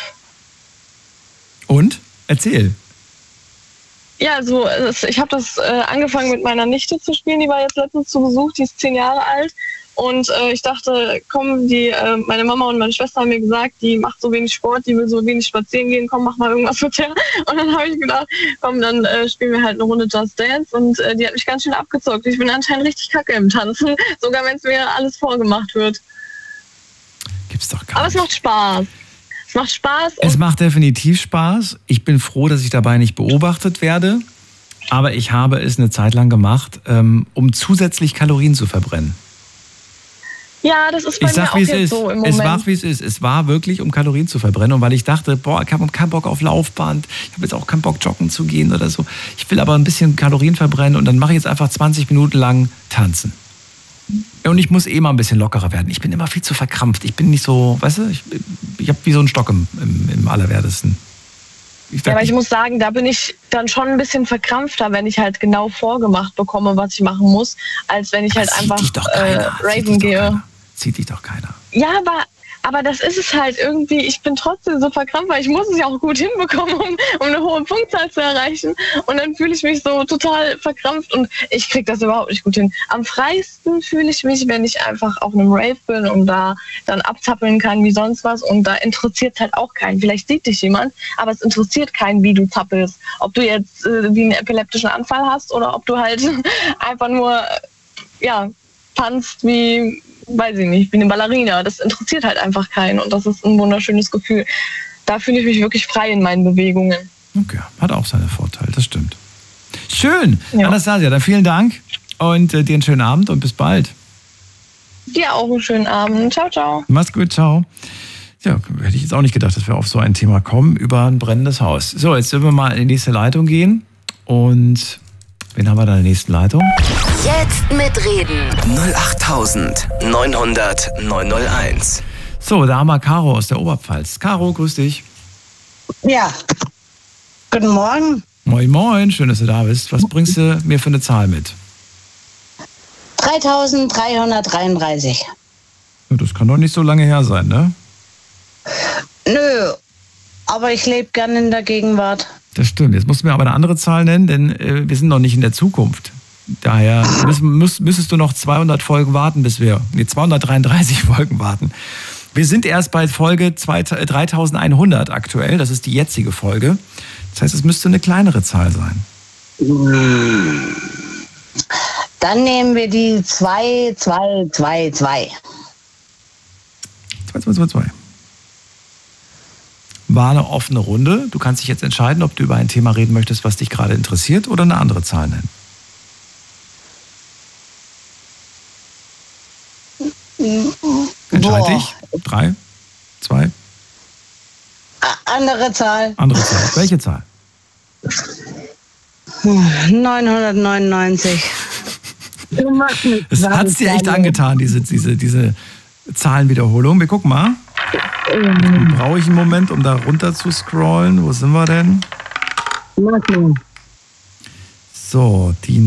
Und? Erzähl. Ja, also ich habe das angefangen mit meiner Nichte zu spielen, die war jetzt letztens zu Besuch, die ist 10 Jahre alt. Und ich dachte, komm, meine Mama und meine Schwester haben mir gesagt, die macht so wenig Sport, die will so wenig spazieren gehen, komm, mach mal irgendwas mit der. Und dann habe ich gedacht, komm, dann spielen wir halt eine Runde Just Dance. Und die hat mich ganz schön abgezockt. Ich bin anscheinend richtig kacke im Tanzen, sogar wenn es mir alles vorgemacht wird. Gibt's doch gar nicht. Aber es macht Spaß. Es macht Spaß. Es macht definitiv Spaß. Ich bin froh, dass ich dabei nicht beobachtet werde. Aber ich habe es eine Zeit lang gemacht, um zusätzlich Kalorien zu verbrennen. Ja, das ist bei mir auch jetzt so im Moment. Es war, wie es ist. Es war wirklich, um Kalorien zu verbrennen. Und weil ich dachte, ich habe keinen Bock auf Laufband, ich habe jetzt auch keinen Bock, joggen zu gehen oder so. Ich will aber ein bisschen Kalorien verbrennen und dann mache ich jetzt einfach 20 Minuten lang tanzen. Und ich muss mal ein bisschen lockerer werden. Ich bin immer viel zu verkrampft. Ich bin nicht so, weißt du, ich habe wie so einen Stock im Allerwertesten. Aber ich muss sagen, da bin ich dann schon ein bisschen verkrampfter, wenn ich halt genau vorgemacht bekomme, was ich machen muss, als wenn ich halt einfach raven gehe. Zieht dich doch keiner. Ja, Aber das ist es halt irgendwie, ich bin trotzdem so verkrampft, weil ich muss es ja auch gut hinbekommen, um eine hohe Punktzahl zu erreichen. Und dann fühle ich mich so total verkrampft und ich kriege das überhaupt nicht gut hin. Am freisten fühle ich mich, wenn ich einfach auf einem Rave bin und da dann abzappeln kann wie sonst was. Und da interessiert es halt auch keinen. Vielleicht sieht dich jemand, aber es interessiert keinen, wie du zappelst. Ob du jetzt wie einen epileptischen Anfall hast oder ob du halt einfach nur tanzt wie, weiß ich nicht, wie eine Ballerina. Das interessiert halt einfach keinen und das ist ein wunderschönes Gefühl. Da fühle ich mich wirklich frei in meinen Bewegungen. Okay, hat auch seine Vorteile, das stimmt. Schön, ja. Anastasia, dann vielen Dank und dir einen schönen Abend und bis bald. Dir auch einen schönen Abend. Ciao, ciao. Mach's gut, ciao. Ja, hätte ich jetzt auch nicht gedacht, dass wir auf so ein Thema kommen, über ein brennendes Haus. So, jetzt sollen wir mal in die nächste Leitung gehen und wen haben wir da in der nächsten Leitung? Jetzt mitreden. 08900 901. So, da haben wir Caro aus der Oberpfalz. Caro, grüß dich. Ja, guten Morgen. Moin, moin, schön, dass du da bist. Was bringst du mir für eine Zahl mit? 3333. Ja, das kann doch nicht so lange her sein, ne? Nö, aber ich lebe gern in der Gegenwart. Das stimmt. Jetzt musst du mir aber eine andere Zahl nennen, denn wir sind noch nicht in der Zukunft. Daher müsstest du noch 200 Folgen warten, 233 Folgen warten. Wir sind erst bei Folge 3100 aktuell. Das ist die jetzige Folge. Das heißt, es müsste eine kleinere Zahl sein. Dann nehmen wir die 2222. 2222. War eine offene Runde. Du kannst dich jetzt entscheiden, ob du über ein Thema reden möchtest, was dich gerade interessiert, oder eine andere Zahl nennen. Entscheide dich. 3, 2. Andere Zahl. Andere Zahl. Welche Zahl? 999. Es hat dir echt angetan, diese Zahlenwiederholung. Wir gucken mal. Brauche ich einen Moment, um da runter zu scrollen? Wo sind wir denn? So, die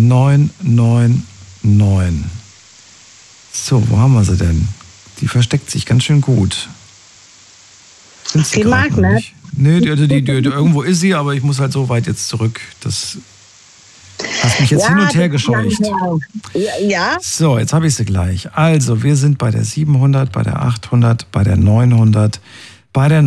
999. So, wo haben wir sie denn? Die versteckt sich ganz schön gut. Die mag nicht. Nee, irgendwo ist sie, aber ich muss halt so weit jetzt zurück. Das hast mich jetzt hin und her gescheucht. Ja. So, jetzt habe ich sie gleich. Also, wir sind bei der 700, bei der 800, bei der 900, bei der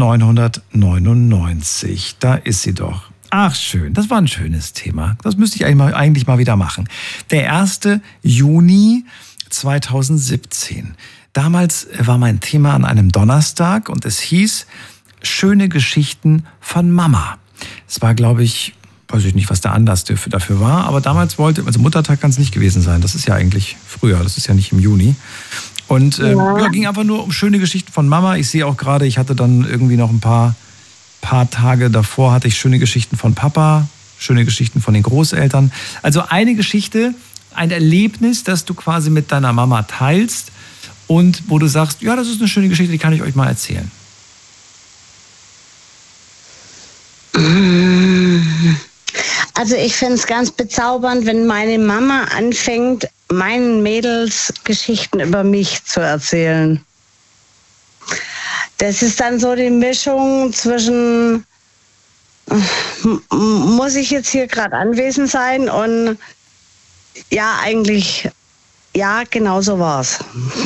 999. Da ist sie doch. Ach, schön. Das war ein schönes Thema. Das müsste ich eigentlich mal wieder machen. Der 1. Juni 2017. Damals war mein Thema an einem Donnerstag und es hieß Schöne Geschichten von Mama. Es war, glaube ich, weiß ich nicht, was der Anlass dafür war, aber damals also Muttertag kann es nicht gewesen sein. Das ist ja eigentlich früher, das ist ja nicht im Juni. Und ging einfach nur um schöne Geschichten von Mama. Ich sehe auch gerade, ich hatte dann irgendwie noch ein paar Tage davor, hatte ich schöne Geschichten von Papa, schöne Geschichten von den Großeltern. Also eine Geschichte, ein Erlebnis, das du quasi mit deiner Mama teilst und wo du sagst, ja, das ist eine schöne Geschichte, die kann ich euch mal erzählen. Also ich finde es ganz bezaubernd, wenn meine Mama anfängt, meinen Mädels Geschichten über mich zu erzählen. Das ist dann so die Mischung zwischen, muss ich jetzt hier gerade anwesend sein und ja, eigentlich, ja, genau so war's.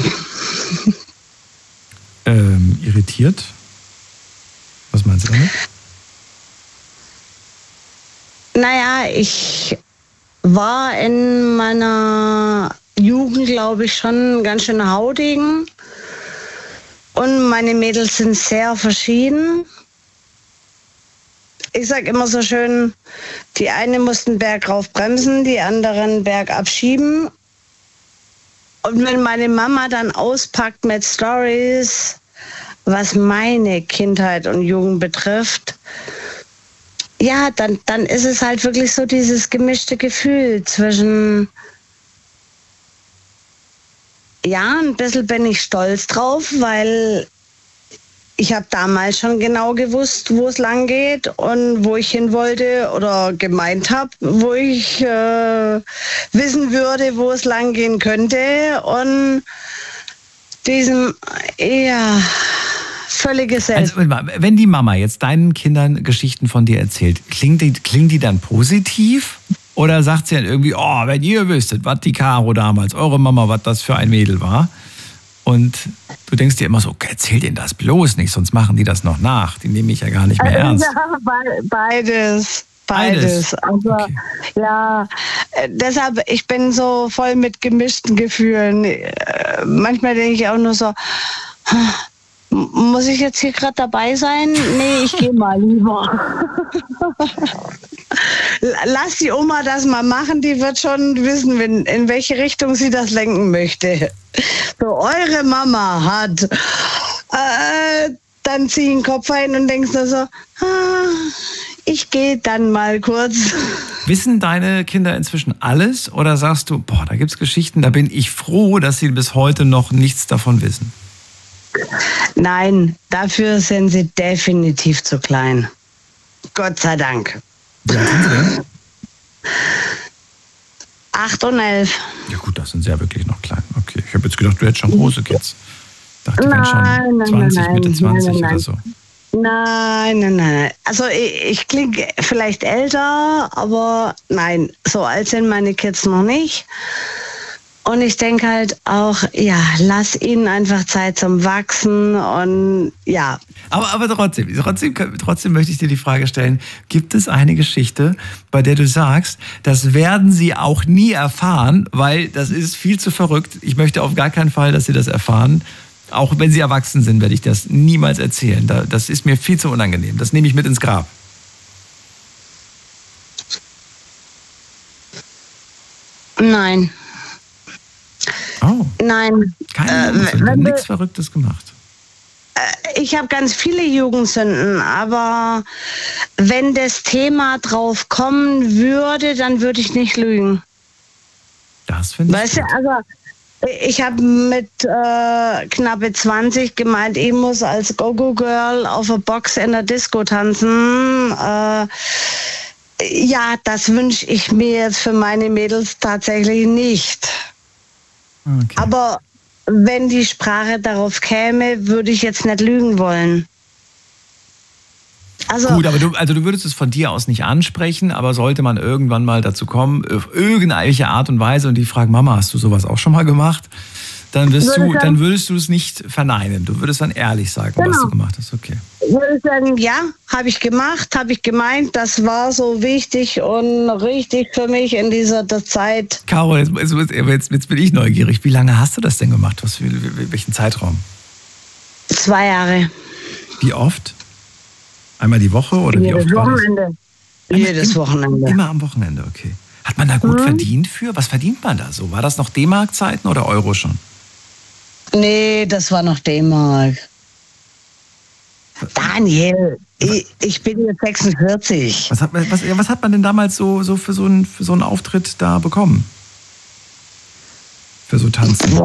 Irritiert? Was meinst du damit? Naja, ich war in meiner Jugend, glaube ich, schon ganz schön haudegen. Und meine Mädels sind sehr verschieden. Ich sage immer so schön, die eine mussten Berg rauf bremsen, die anderen bergab schieben. Und wenn meine Mama dann auspackt mit Stories, was meine Kindheit und Jugend betrifft, ja, dann ist es halt wirklich so dieses gemischte Gefühl zwischen, ja, ein bisschen bin ich stolz drauf, weil ich habe damals schon genau gewusst, wo es lang geht und wo ich hin wollte oder gemeint habe, wo ich wissen würde, wo es lang gehen könnte. Und diesem, ja, völlige Also, wenn die Mama jetzt deinen Kindern Geschichten von dir erzählt, klingt die dann positiv? Oder sagt sie dann irgendwie, oh, wenn ihr wüsstet, was die Caro damals, eure Mama, was das für ein Mädel war? Und du denkst dir immer so, okay, erzähl denen das bloß nicht, sonst machen die das noch nach. Die nehmen mich ja gar nicht mehr ernst. Ja, beides. Also, okay. Ja, deshalb, ich bin so voll mit gemischten Gefühlen. Manchmal denke ich auch nur so, muss ich jetzt hier gerade dabei sein? Nee, ich gehe mal lieber. Lass die Oma das mal machen, die wird schon wissen, in welche Richtung sie das lenken möchte. So, eure Mama hat, dann zieh den Kopf ein und denkst nur so, ich gehe dann mal kurz. Wissen deine Kinder inzwischen alles oder sagst du, boah, da gibt's Geschichten, da bin ich froh, dass sie bis heute noch nichts davon wissen? Nein, dafür sind sie definitiv zu klein. Gott sei Dank. Wie alt sind sie denn? 8 und 11. Ja gut, das sind sie ja wirklich noch klein. Okay, ich habe jetzt gedacht, du hättest schon große Kids. Ich dachte, die wären schon 20, Mitte 20 oder so. Nein. Also ich klinge vielleicht älter, aber nein, so alt sind meine Kids noch nicht. Und ich denke halt auch, ja, lass ihnen einfach Zeit zum Wachsen und ja. Aber trotzdem möchte ich dir die Frage stellen, gibt es eine Geschichte, bei der du sagst, das werden sie auch nie erfahren, weil das ist viel zu verrückt. Ich möchte auf gar keinen Fall, dass sie das erfahren. Auch wenn sie erwachsen sind, werde ich das niemals erzählen. Das ist mir viel zu unangenehm. Das nehme ich mit ins Grab. Nein. Oh. Nein. Keine nichts Verrücktes gemacht. Ich habe ganz viele Jugendsünden, aber wenn das Thema drauf kommen würde, dann würde ich nicht lügen. Das finde ich. Weißt du, also ich habe mit knappe 20 gemeint, ich muss als Go-Go-Girl auf der Box in der Disco tanzen. Ja, das wünsche ich mir jetzt für meine Mädels tatsächlich nicht. Okay. Aber wenn die Sprache darauf käme, würde ich jetzt nicht lügen wollen. Also, gut, aber du würdest es von dir aus nicht ansprechen, aber sollte man irgendwann mal dazu kommen, auf irgendeine Art und Weise und die fragen, Mama, hast du sowas auch schon mal gemacht? Dann würdest du es nicht verneinen. Du würdest dann ehrlich sagen, genau, was du gemacht hast. Okay. Würde ich sagen, ja, habe ich gemacht, habe ich gemeint, das war so wichtig und richtig für mich in dieser Zeit. Caro, jetzt bin ich neugierig. Wie lange hast du das denn gemacht? Welchen Zeitraum? 2 Jahre. Wie oft? Einmal die Woche oder wie oft? Wochenende. Jedes Wochenende. Immer am Wochenende, okay. Hat man da gut verdient für? Was verdient man da so? War das noch D-Mark-Zeiten oder Euro schon? Nee, das war noch D-Mark. Daniel, ich bin jetzt 46. Was hat man denn damals so für so einen Auftritt da bekommen? Für so Tanzen?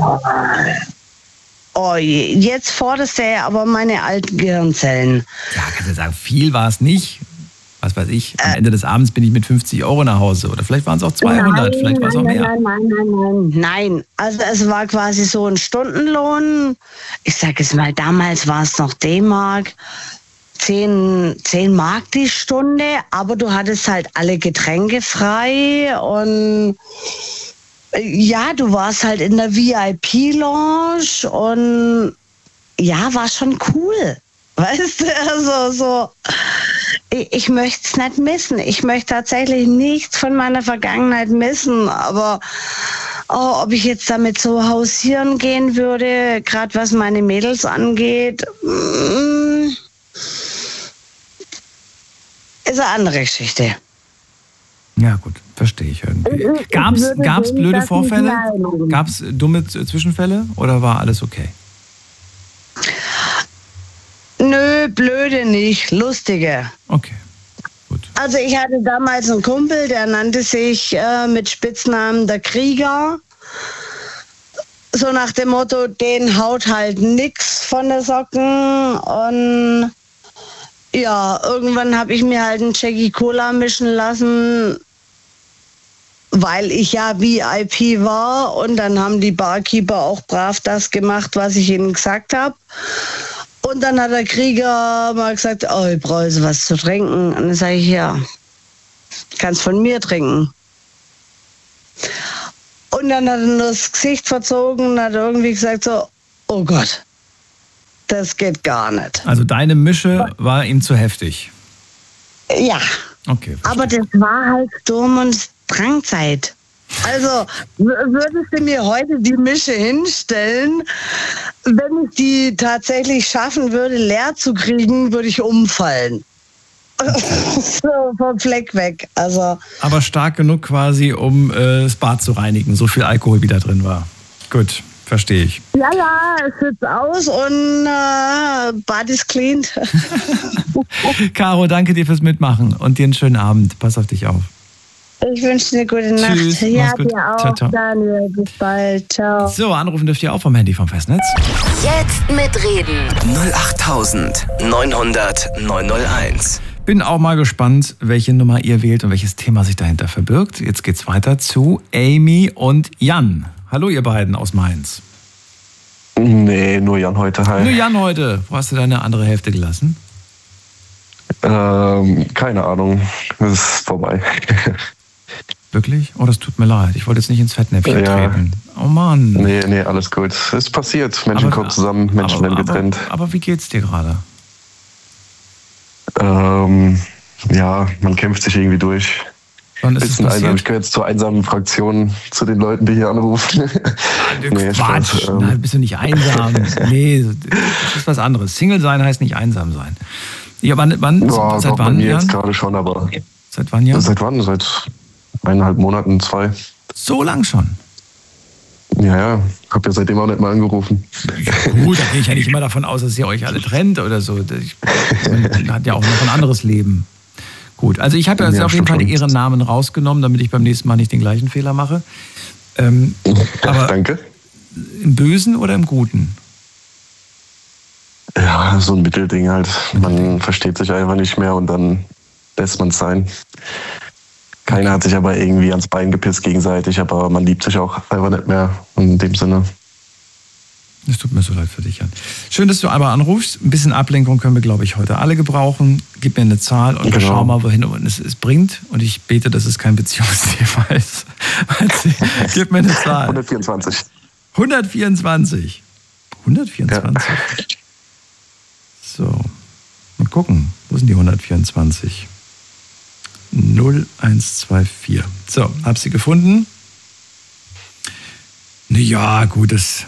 Oh, jetzt forderst du ja aber meine alten Gehirnzellen. Ja, kannst du sagen, viel war es nicht. Was weiß ich, am Ende des Abends bin ich mit 50 € nach Hause. Oder vielleicht waren es auch 200, vielleicht war es auch mehr. Nein, also es war quasi so ein Stundenlohn. Ich sage es mal, damals war es noch D-Mark. 10 Mark die Stunde, aber du hattest halt alle Getränke frei und ja, du warst halt in der VIP-Lounge und ja, war schon cool. Weißt du, also so, ich möchte es nicht missen. Ich möchte tatsächlich nichts von meiner Vergangenheit missen. Aber ob ich jetzt damit so hausieren gehen würde, gerade was meine Mädels angeht, ist eine andere Geschichte. Ja gut, verstehe ich irgendwie. Gab's blöde Vorfälle? Gab es dumme Zwischenfälle oder war alles okay? Nö, blöde nicht, lustige. Okay, gut. Also ich hatte damals einen Kumpel, der nannte sich mit Spitznamen der Krieger. So nach dem Motto, den haut halt nix von der Socken. Und ja, irgendwann habe ich mir halt einen Jackie Cola mischen lassen, weil ich ja VIP war. Und dann haben die Barkeeper auch brav das gemacht, was ich ihnen gesagt habe. Und dann hat der Krieger mal gesagt, oh, ich brauche was zu trinken. Und dann sage ich, ja, kannst von mir trinken. Und dann hat er nur das Gesicht verzogen und hat irgendwie gesagt so, oh Gott, das geht gar nicht. Also deine Mische war ihm zu heftig. Ja, okay, aber das war halt Sturm- und Drangzeit. Also würdest du mir heute die Mische hinstellen, wenn ich die tatsächlich schaffen würde, leer zu kriegen, würde ich umfallen. So vom Fleck weg. Also. Aber stark genug quasi, um das Bad zu reinigen, so viel Alkohol wie da drin war. Gut, verstehe ich. Ja, es sieht aus und Bad ist clean. Caro, danke dir fürs Mitmachen und dir einen schönen Abend. Pass auf dich auf. Ich wünsche dir eine gute Nacht. Tschüss, ja, mach's gut. dir auch, ciao, ciao. Daniel. Bis bald. Ciao. So, anrufen dürft ihr auch vom Handy vom Festnetz. Jetzt mitreden. 08900 901. Bin auch mal gespannt, welche Nummer ihr wählt und welches Thema sich dahinter verbirgt. Jetzt geht's weiter zu Amy und Jan. Hallo ihr beiden aus Mainz. Nee, nur Jan heute. Hi. Nur Jan heute. Wo hast du deine andere Hälfte gelassen? Keine Ahnung. Es ist vorbei. Wirklich? Oh, das tut mir leid. Ich wollte jetzt nicht ins Fettnäpfchen treten. Oh Mann. Nee, alles gut. Es ist passiert. Menschen kommen zusammen, Menschen werden getrennt. Aber wie geht's dir gerade? Ja, man kämpft sich irgendwie durch. Wann ist es passiert? Einsam. Ich gehöre jetzt zur einsamen Fraktion, zu den Leuten, die hier anrufen. Nee, Quatsch. Nein, bist du nicht einsam. Nee, das ist was anderes. Single sein heißt nicht einsam sein. Ja, seit wann? Bei mir jetzt gerade schon, aber... Seit wann, Jan? Seit wann? Seit 1,5 Monaten, 2. So lang schon? Ja. Hab ja seitdem auch nicht mal angerufen. Gut, da gehe ich ja nicht immer davon aus, dass ihr euch alle trennt oder so. Man hat ja auch noch ein anderes Leben. Gut, also ich habe jetzt auf jeden Fall ihren Namen rausgenommen, damit ich beim nächsten Mal nicht den gleichen Fehler mache. Aber danke. Im Bösen oder im Guten? Ja, so ein Mittelding halt. Man versteht sich einfach nicht mehr und dann lässt man es sein. Keiner hat sich aber irgendwie ans Bein gepisst gegenseitig, aber man liebt sich auch einfach nicht mehr in dem Sinne. Es tut mir so leid für dich, Jan. Schön, dass du aber anrufst. Ein bisschen Ablenkung können wir, glaube ich, heute alle gebrauchen. Gib mir eine Zahl und wir schauen mal, wohin es bringt. Und ich bete, dass es kein Beziehungsthema ist. Gib mir eine Zahl. 124. 124? 124? Ja. So, mal gucken. Wo sind die 124? 0124. So, hab sie gefunden. Ja, gut,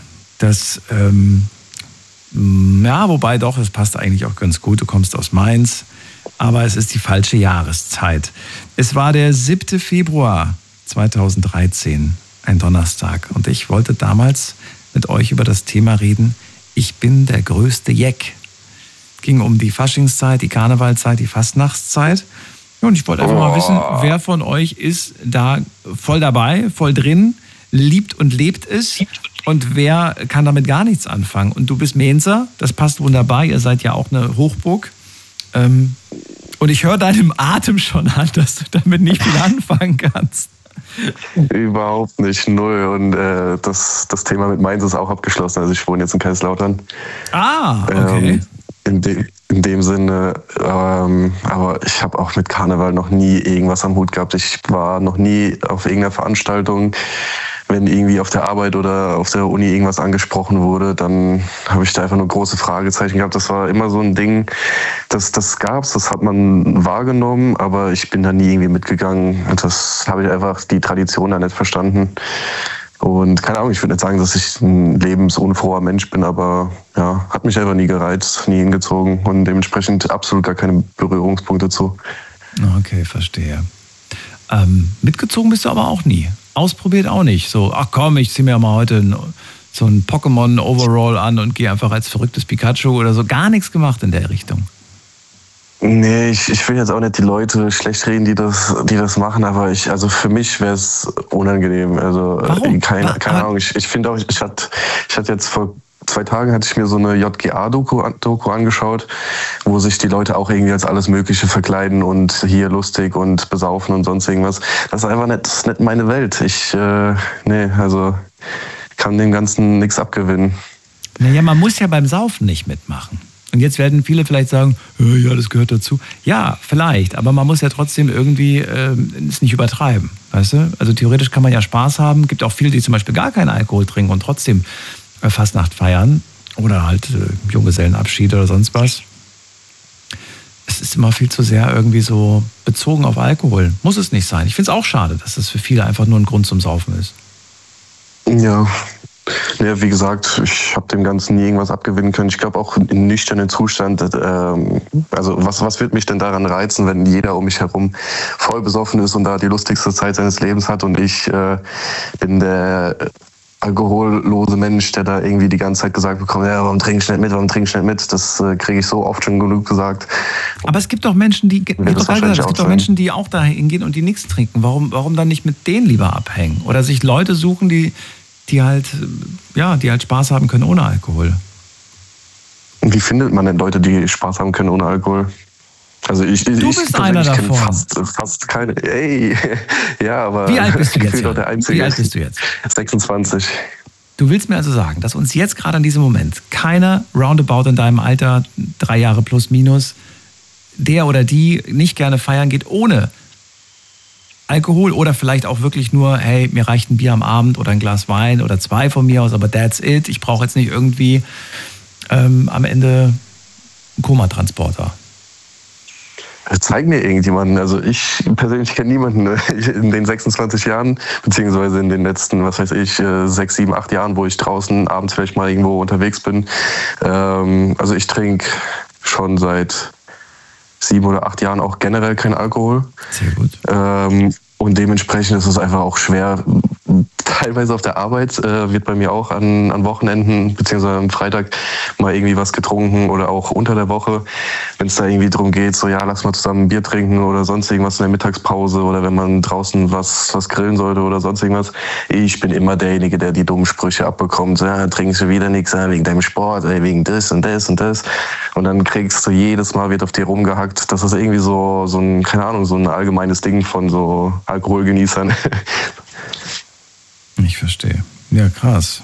wobei doch, das passt eigentlich auch ganz gut. Du kommst aus Mainz, aber es ist die falsche Jahreszeit. Es war der 7. Februar 2013, ein Donnerstag. Und ich wollte damals mit euch über das Thema reden, ich bin der größte Jeck. Ging um die Faschingszeit, die Karnevalzeit, die Fastnachtszeit. Und ich wollte einfach mal wissen, wer von euch ist da voll dabei, voll drin, liebt und lebt es und wer kann damit gar nichts anfangen. Und du bist Mainzer, das passt wunderbar, ihr seid ja auch eine Hochburg. Und ich höre deinem Atem schon an, dass du damit nicht viel anfangen kannst. Überhaupt nicht, null. Und das Thema mit Mainz ist auch abgeschlossen. Also ich wohne jetzt in Kaiserslautern. Ah, okay. In dem Sinne, aber ich habe auch mit Karneval noch nie irgendwas am Hut gehabt. Ich war noch nie auf irgendeiner Veranstaltung. Wenn irgendwie auf der Arbeit oder auf der Uni irgendwas angesprochen wurde, dann habe ich da einfach nur große Fragezeichen gehabt. Das war immer so ein Ding, das gab's, das hat man wahrgenommen, aber ich bin da nie irgendwie mitgegangen. Das habe ich einfach die Tradition da nicht verstanden. Und keine Ahnung, ich würde nicht sagen, dass ich ein lebensunfroher Mensch bin, aber ja, hat mich einfach nie gereizt, nie hingezogen und dementsprechend absolut gar keine Berührungspunkte zu. Okay, verstehe. Mitgezogen bist du aber auch nie. Ausprobiert auch nicht. So, ach komm, ich ziehe mir mal heute so ein Pokémon-Overall an und gehe einfach als verrücktes Pikachu oder so. Gar nichts gemacht in der Richtung. Nee, ich will jetzt auch nicht die Leute schlecht reden, die das machen, aber also für mich wäre es unangenehm. Also warum? Keine Ahnung. Ich finde auch, ich hatte jetzt vor 2 Tagen hatte ich mir so eine JGA-Doku angeschaut, wo sich die Leute auch irgendwie als alles Mögliche verkleiden und hier lustig und besaufen und sonst irgendwas. Das ist einfach nicht meine Welt. Also kann dem Ganzen nichts abgewinnen. Naja, man muss ja beim Saufen nicht mitmachen. Und jetzt werden viele vielleicht sagen, ja, das gehört dazu. Ja, vielleicht, aber man muss ja trotzdem irgendwie es nicht übertreiben, weißt du? Also theoretisch kann man ja Spaß haben. Gibt auch viele, die zum Beispiel gar keinen Alkohol trinken und trotzdem Fastnacht feiern oder halt Junggesellenabschied oder sonst was. Es ist immer viel zu sehr irgendwie so bezogen auf Alkohol. Muss es nicht sein. Ich finde es auch schade, dass das für viele einfach nur ein Grund zum Saufen ist. Ja. Ja, wie gesagt, ich habe dem Ganzen nie irgendwas abgewinnen können. Ich glaube auch im nüchternen Zustand, also was wird mich denn daran reizen, wenn jeder um mich herum voll besoffen ist und da die lustigste Zeit seines Lebens hat und ich bin der alkohollose Mensch, der da irgendwie die ganze Zeit gesagt bekommt, ja, warum trinkst du nicht mit? Das kriege ich so oft schon genug gesagt. Aber es gibt doch Menschen, die auch da hingehen und die nichts trinken. Warum dann nicht mit denen lieber abhängen? Oder sich Leute suchen, die halt Spaß haben können ohne Alkohol. Und wie findet man denn Leute, die Spaß haben können ohne Alkohol? Also du bist einer davon. Fast keine. Ey, ja, aber wie alt bist du jetzt? Wie alt bist du jetzt? 26. Du willst mir also sagen, dass uns jetzt gerade an diesem Moment keiner roundabout in deinem Alter, 3 Jahre plus minus, der oder die nicht gerne feiern geht ohne Alkohol oder vielleicht auch wirklich nur, hey, mir reicht ein Bier am Abend oder ein Glas Wein oder 2 von mir aus, aber that's it. Ich brauche jetzt nicht irgendwie am Ende einen Komatransporter. Zeig mir irgendjemanden. Also ich persönlich kenne niemanden in den 26 Jahren, beziehungsweise in den letzten, 6, 7, 8 Jahren, wo ich draußen abends vielleicht mal irgendwo unterwegs bin. Also ich trinke schon seit 7 oder 8 Jahren auch generell kein Alkohol. Sehr gut. Und dementsprechend ist es einfach auch schwer. Teilweise auf der Arbeit wird bei mir auch an Wochenenden beziehungsweise am Freitag mal irgendwie was getrunken oder auch unter der Woche, wenn es da irgendwie drum geht, so ja, lass mal zusammen ein Bier trinken oder sonst irgendwas in der Mittagspause oder wenn man draußen was grillen sollte oder sonst irgendwas. Ich bin immer derjenige, der die dummen Sprüche abbekommt. Ja, trinkst du wieder nichts wegen deinem Sport, wegen das und das und das. Und dann kriegst du jedes Mal, wird auf dir rumgehackt. Das ist irgendwie so ein, keine Ahnung, so ein allgemeines Ding von so Alkoholgenießern. Ich verstehe. Ja, krass.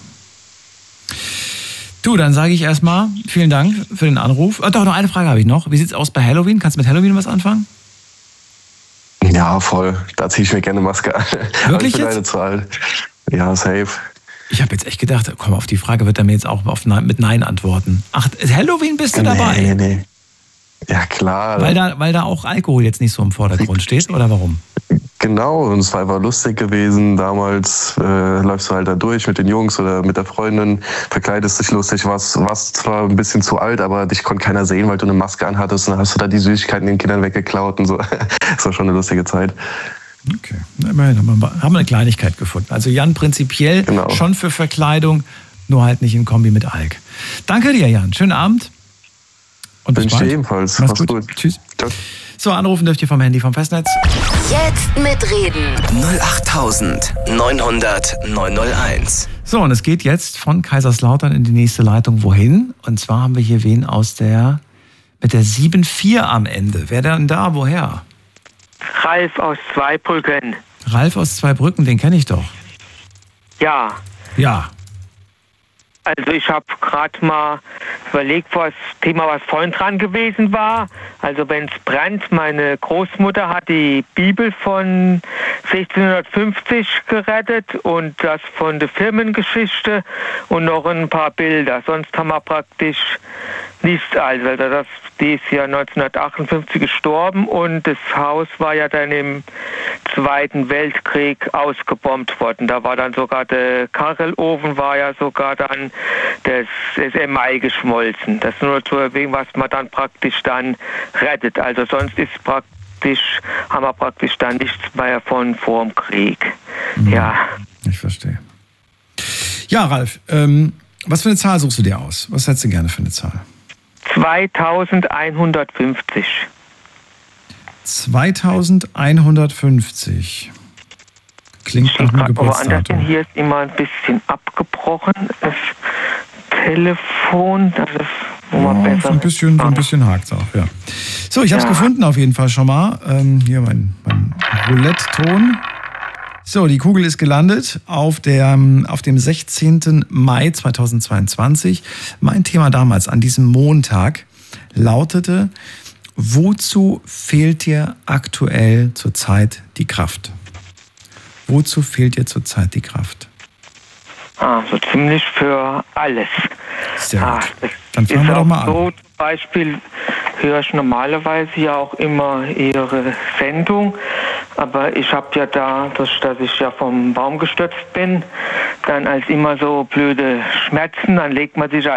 Du, dann sage ich erstmal vielen Dank für den Anruf. Doch, noch eine Frage habe ich noch. Wie sieht's aus bei Halloween? Kannst du mit Halloween was anfangen? Ja, voll. Da ziehe ich mir gerne Maske an. Wirklich ich bin jetzt? leider zu alt. Ja, safe. Ich habe jetzt echt gedacht, komm, auf die Frage wird er mir jetzt auch mit Nein antworten. Ach, Halloween bist du dabei? Nee. Ja, klar. Weil da auch Alkohol jetzt nicht so im Vordergrund steht, oder warum? Genau, und es war einfach lustig gewesen. Damals läufst du halt da durch mit den Jungs oder mit der Freundin, verkleidest dich lustig, warst zwar ein bisschen zu alt, aber dich konnte keiner sehen, weil du eine Maske anhattest und dann hast du da die Süßigkeiten den Kindern weggeklaut und so. Das war schon eine lustige Zeit. Okay, immerhin haben wir eine Kleinigkeit gefunden. Also Jan prinzipiell schon für Verkleidung, nur halt nicht in Kombi mit Alk. Danke dir, Jan. Schönen Abend. Und bis bald. Ebenfalls. Mach's gut. Tschüss. Ciao. So, anrufen dürft ihr vom Handy vom Festnetz. Jetzt mitreden. 08900 901. So, und es geht jetzt von Kaiserslautern in die nächste Leitung. Wohin? Und zwar haben wir hier wen mit der 74 am Ende. Wer denn da? Woher? Ralf aus Zweibrücken. Ralf aus Zweibrücken, den kenne ich doch. Ja. Ja. Also ich habe gerade mal überlegt, was Thema, was vorhin dran gewesen war. Also wenn es brennt, meine Großmutter hat die Bibel von 1650 gerettet und das von der Firmengeschichte und noch ein paar Bilder. Sonst haben wir praktisch nichts. Also die ist ja 1958 gestorben und das Haus war ja dann im Zweiten Weltkrieg ausgebombt worden. Da war dann sogar der Kachelofen, war ja sogar dann das Email geschmolzen. Das ist nur zu erwähnen, was man dann praktisch dann rettet. Also sonst haben wir praktisch dann nichts mehr von vor dem Krieg. Ja. Ich verstehe. Ja, Ralf, was für eine Zahl suchst du dir aus? Was hättest du gerne für eine Zahl? 2150. 2150. Klingt nach einem Geburtsdatum. Hier ist immer ein bisschen abgebrochen. Das Telefon, das ist immer besser. So ein bisschen hakt es auch, ja. So, ich habe es gefunden auf jeden Fall schon mal. Hier mein Roulette-Ton. So, die Kugel ist gelandet auf dem 16. Mai 2022. Mein Thema damals an diesem Montag lautete: Wozu fehlt dir aktuell zurzeit die Kraft? Wozu fehlt dir zurzeit die Kraft? So ziemlich für alles. Sehr gut. Dann fangen wir doch mal an. So, zum Beispiel höre ich normalerweise ja auch immer Ihre Sendung, aber ich habe ja dadurch, dass ich ja vom Baum gestürzt bin, dann als immer so blöde Schmerzen, dann legt man sich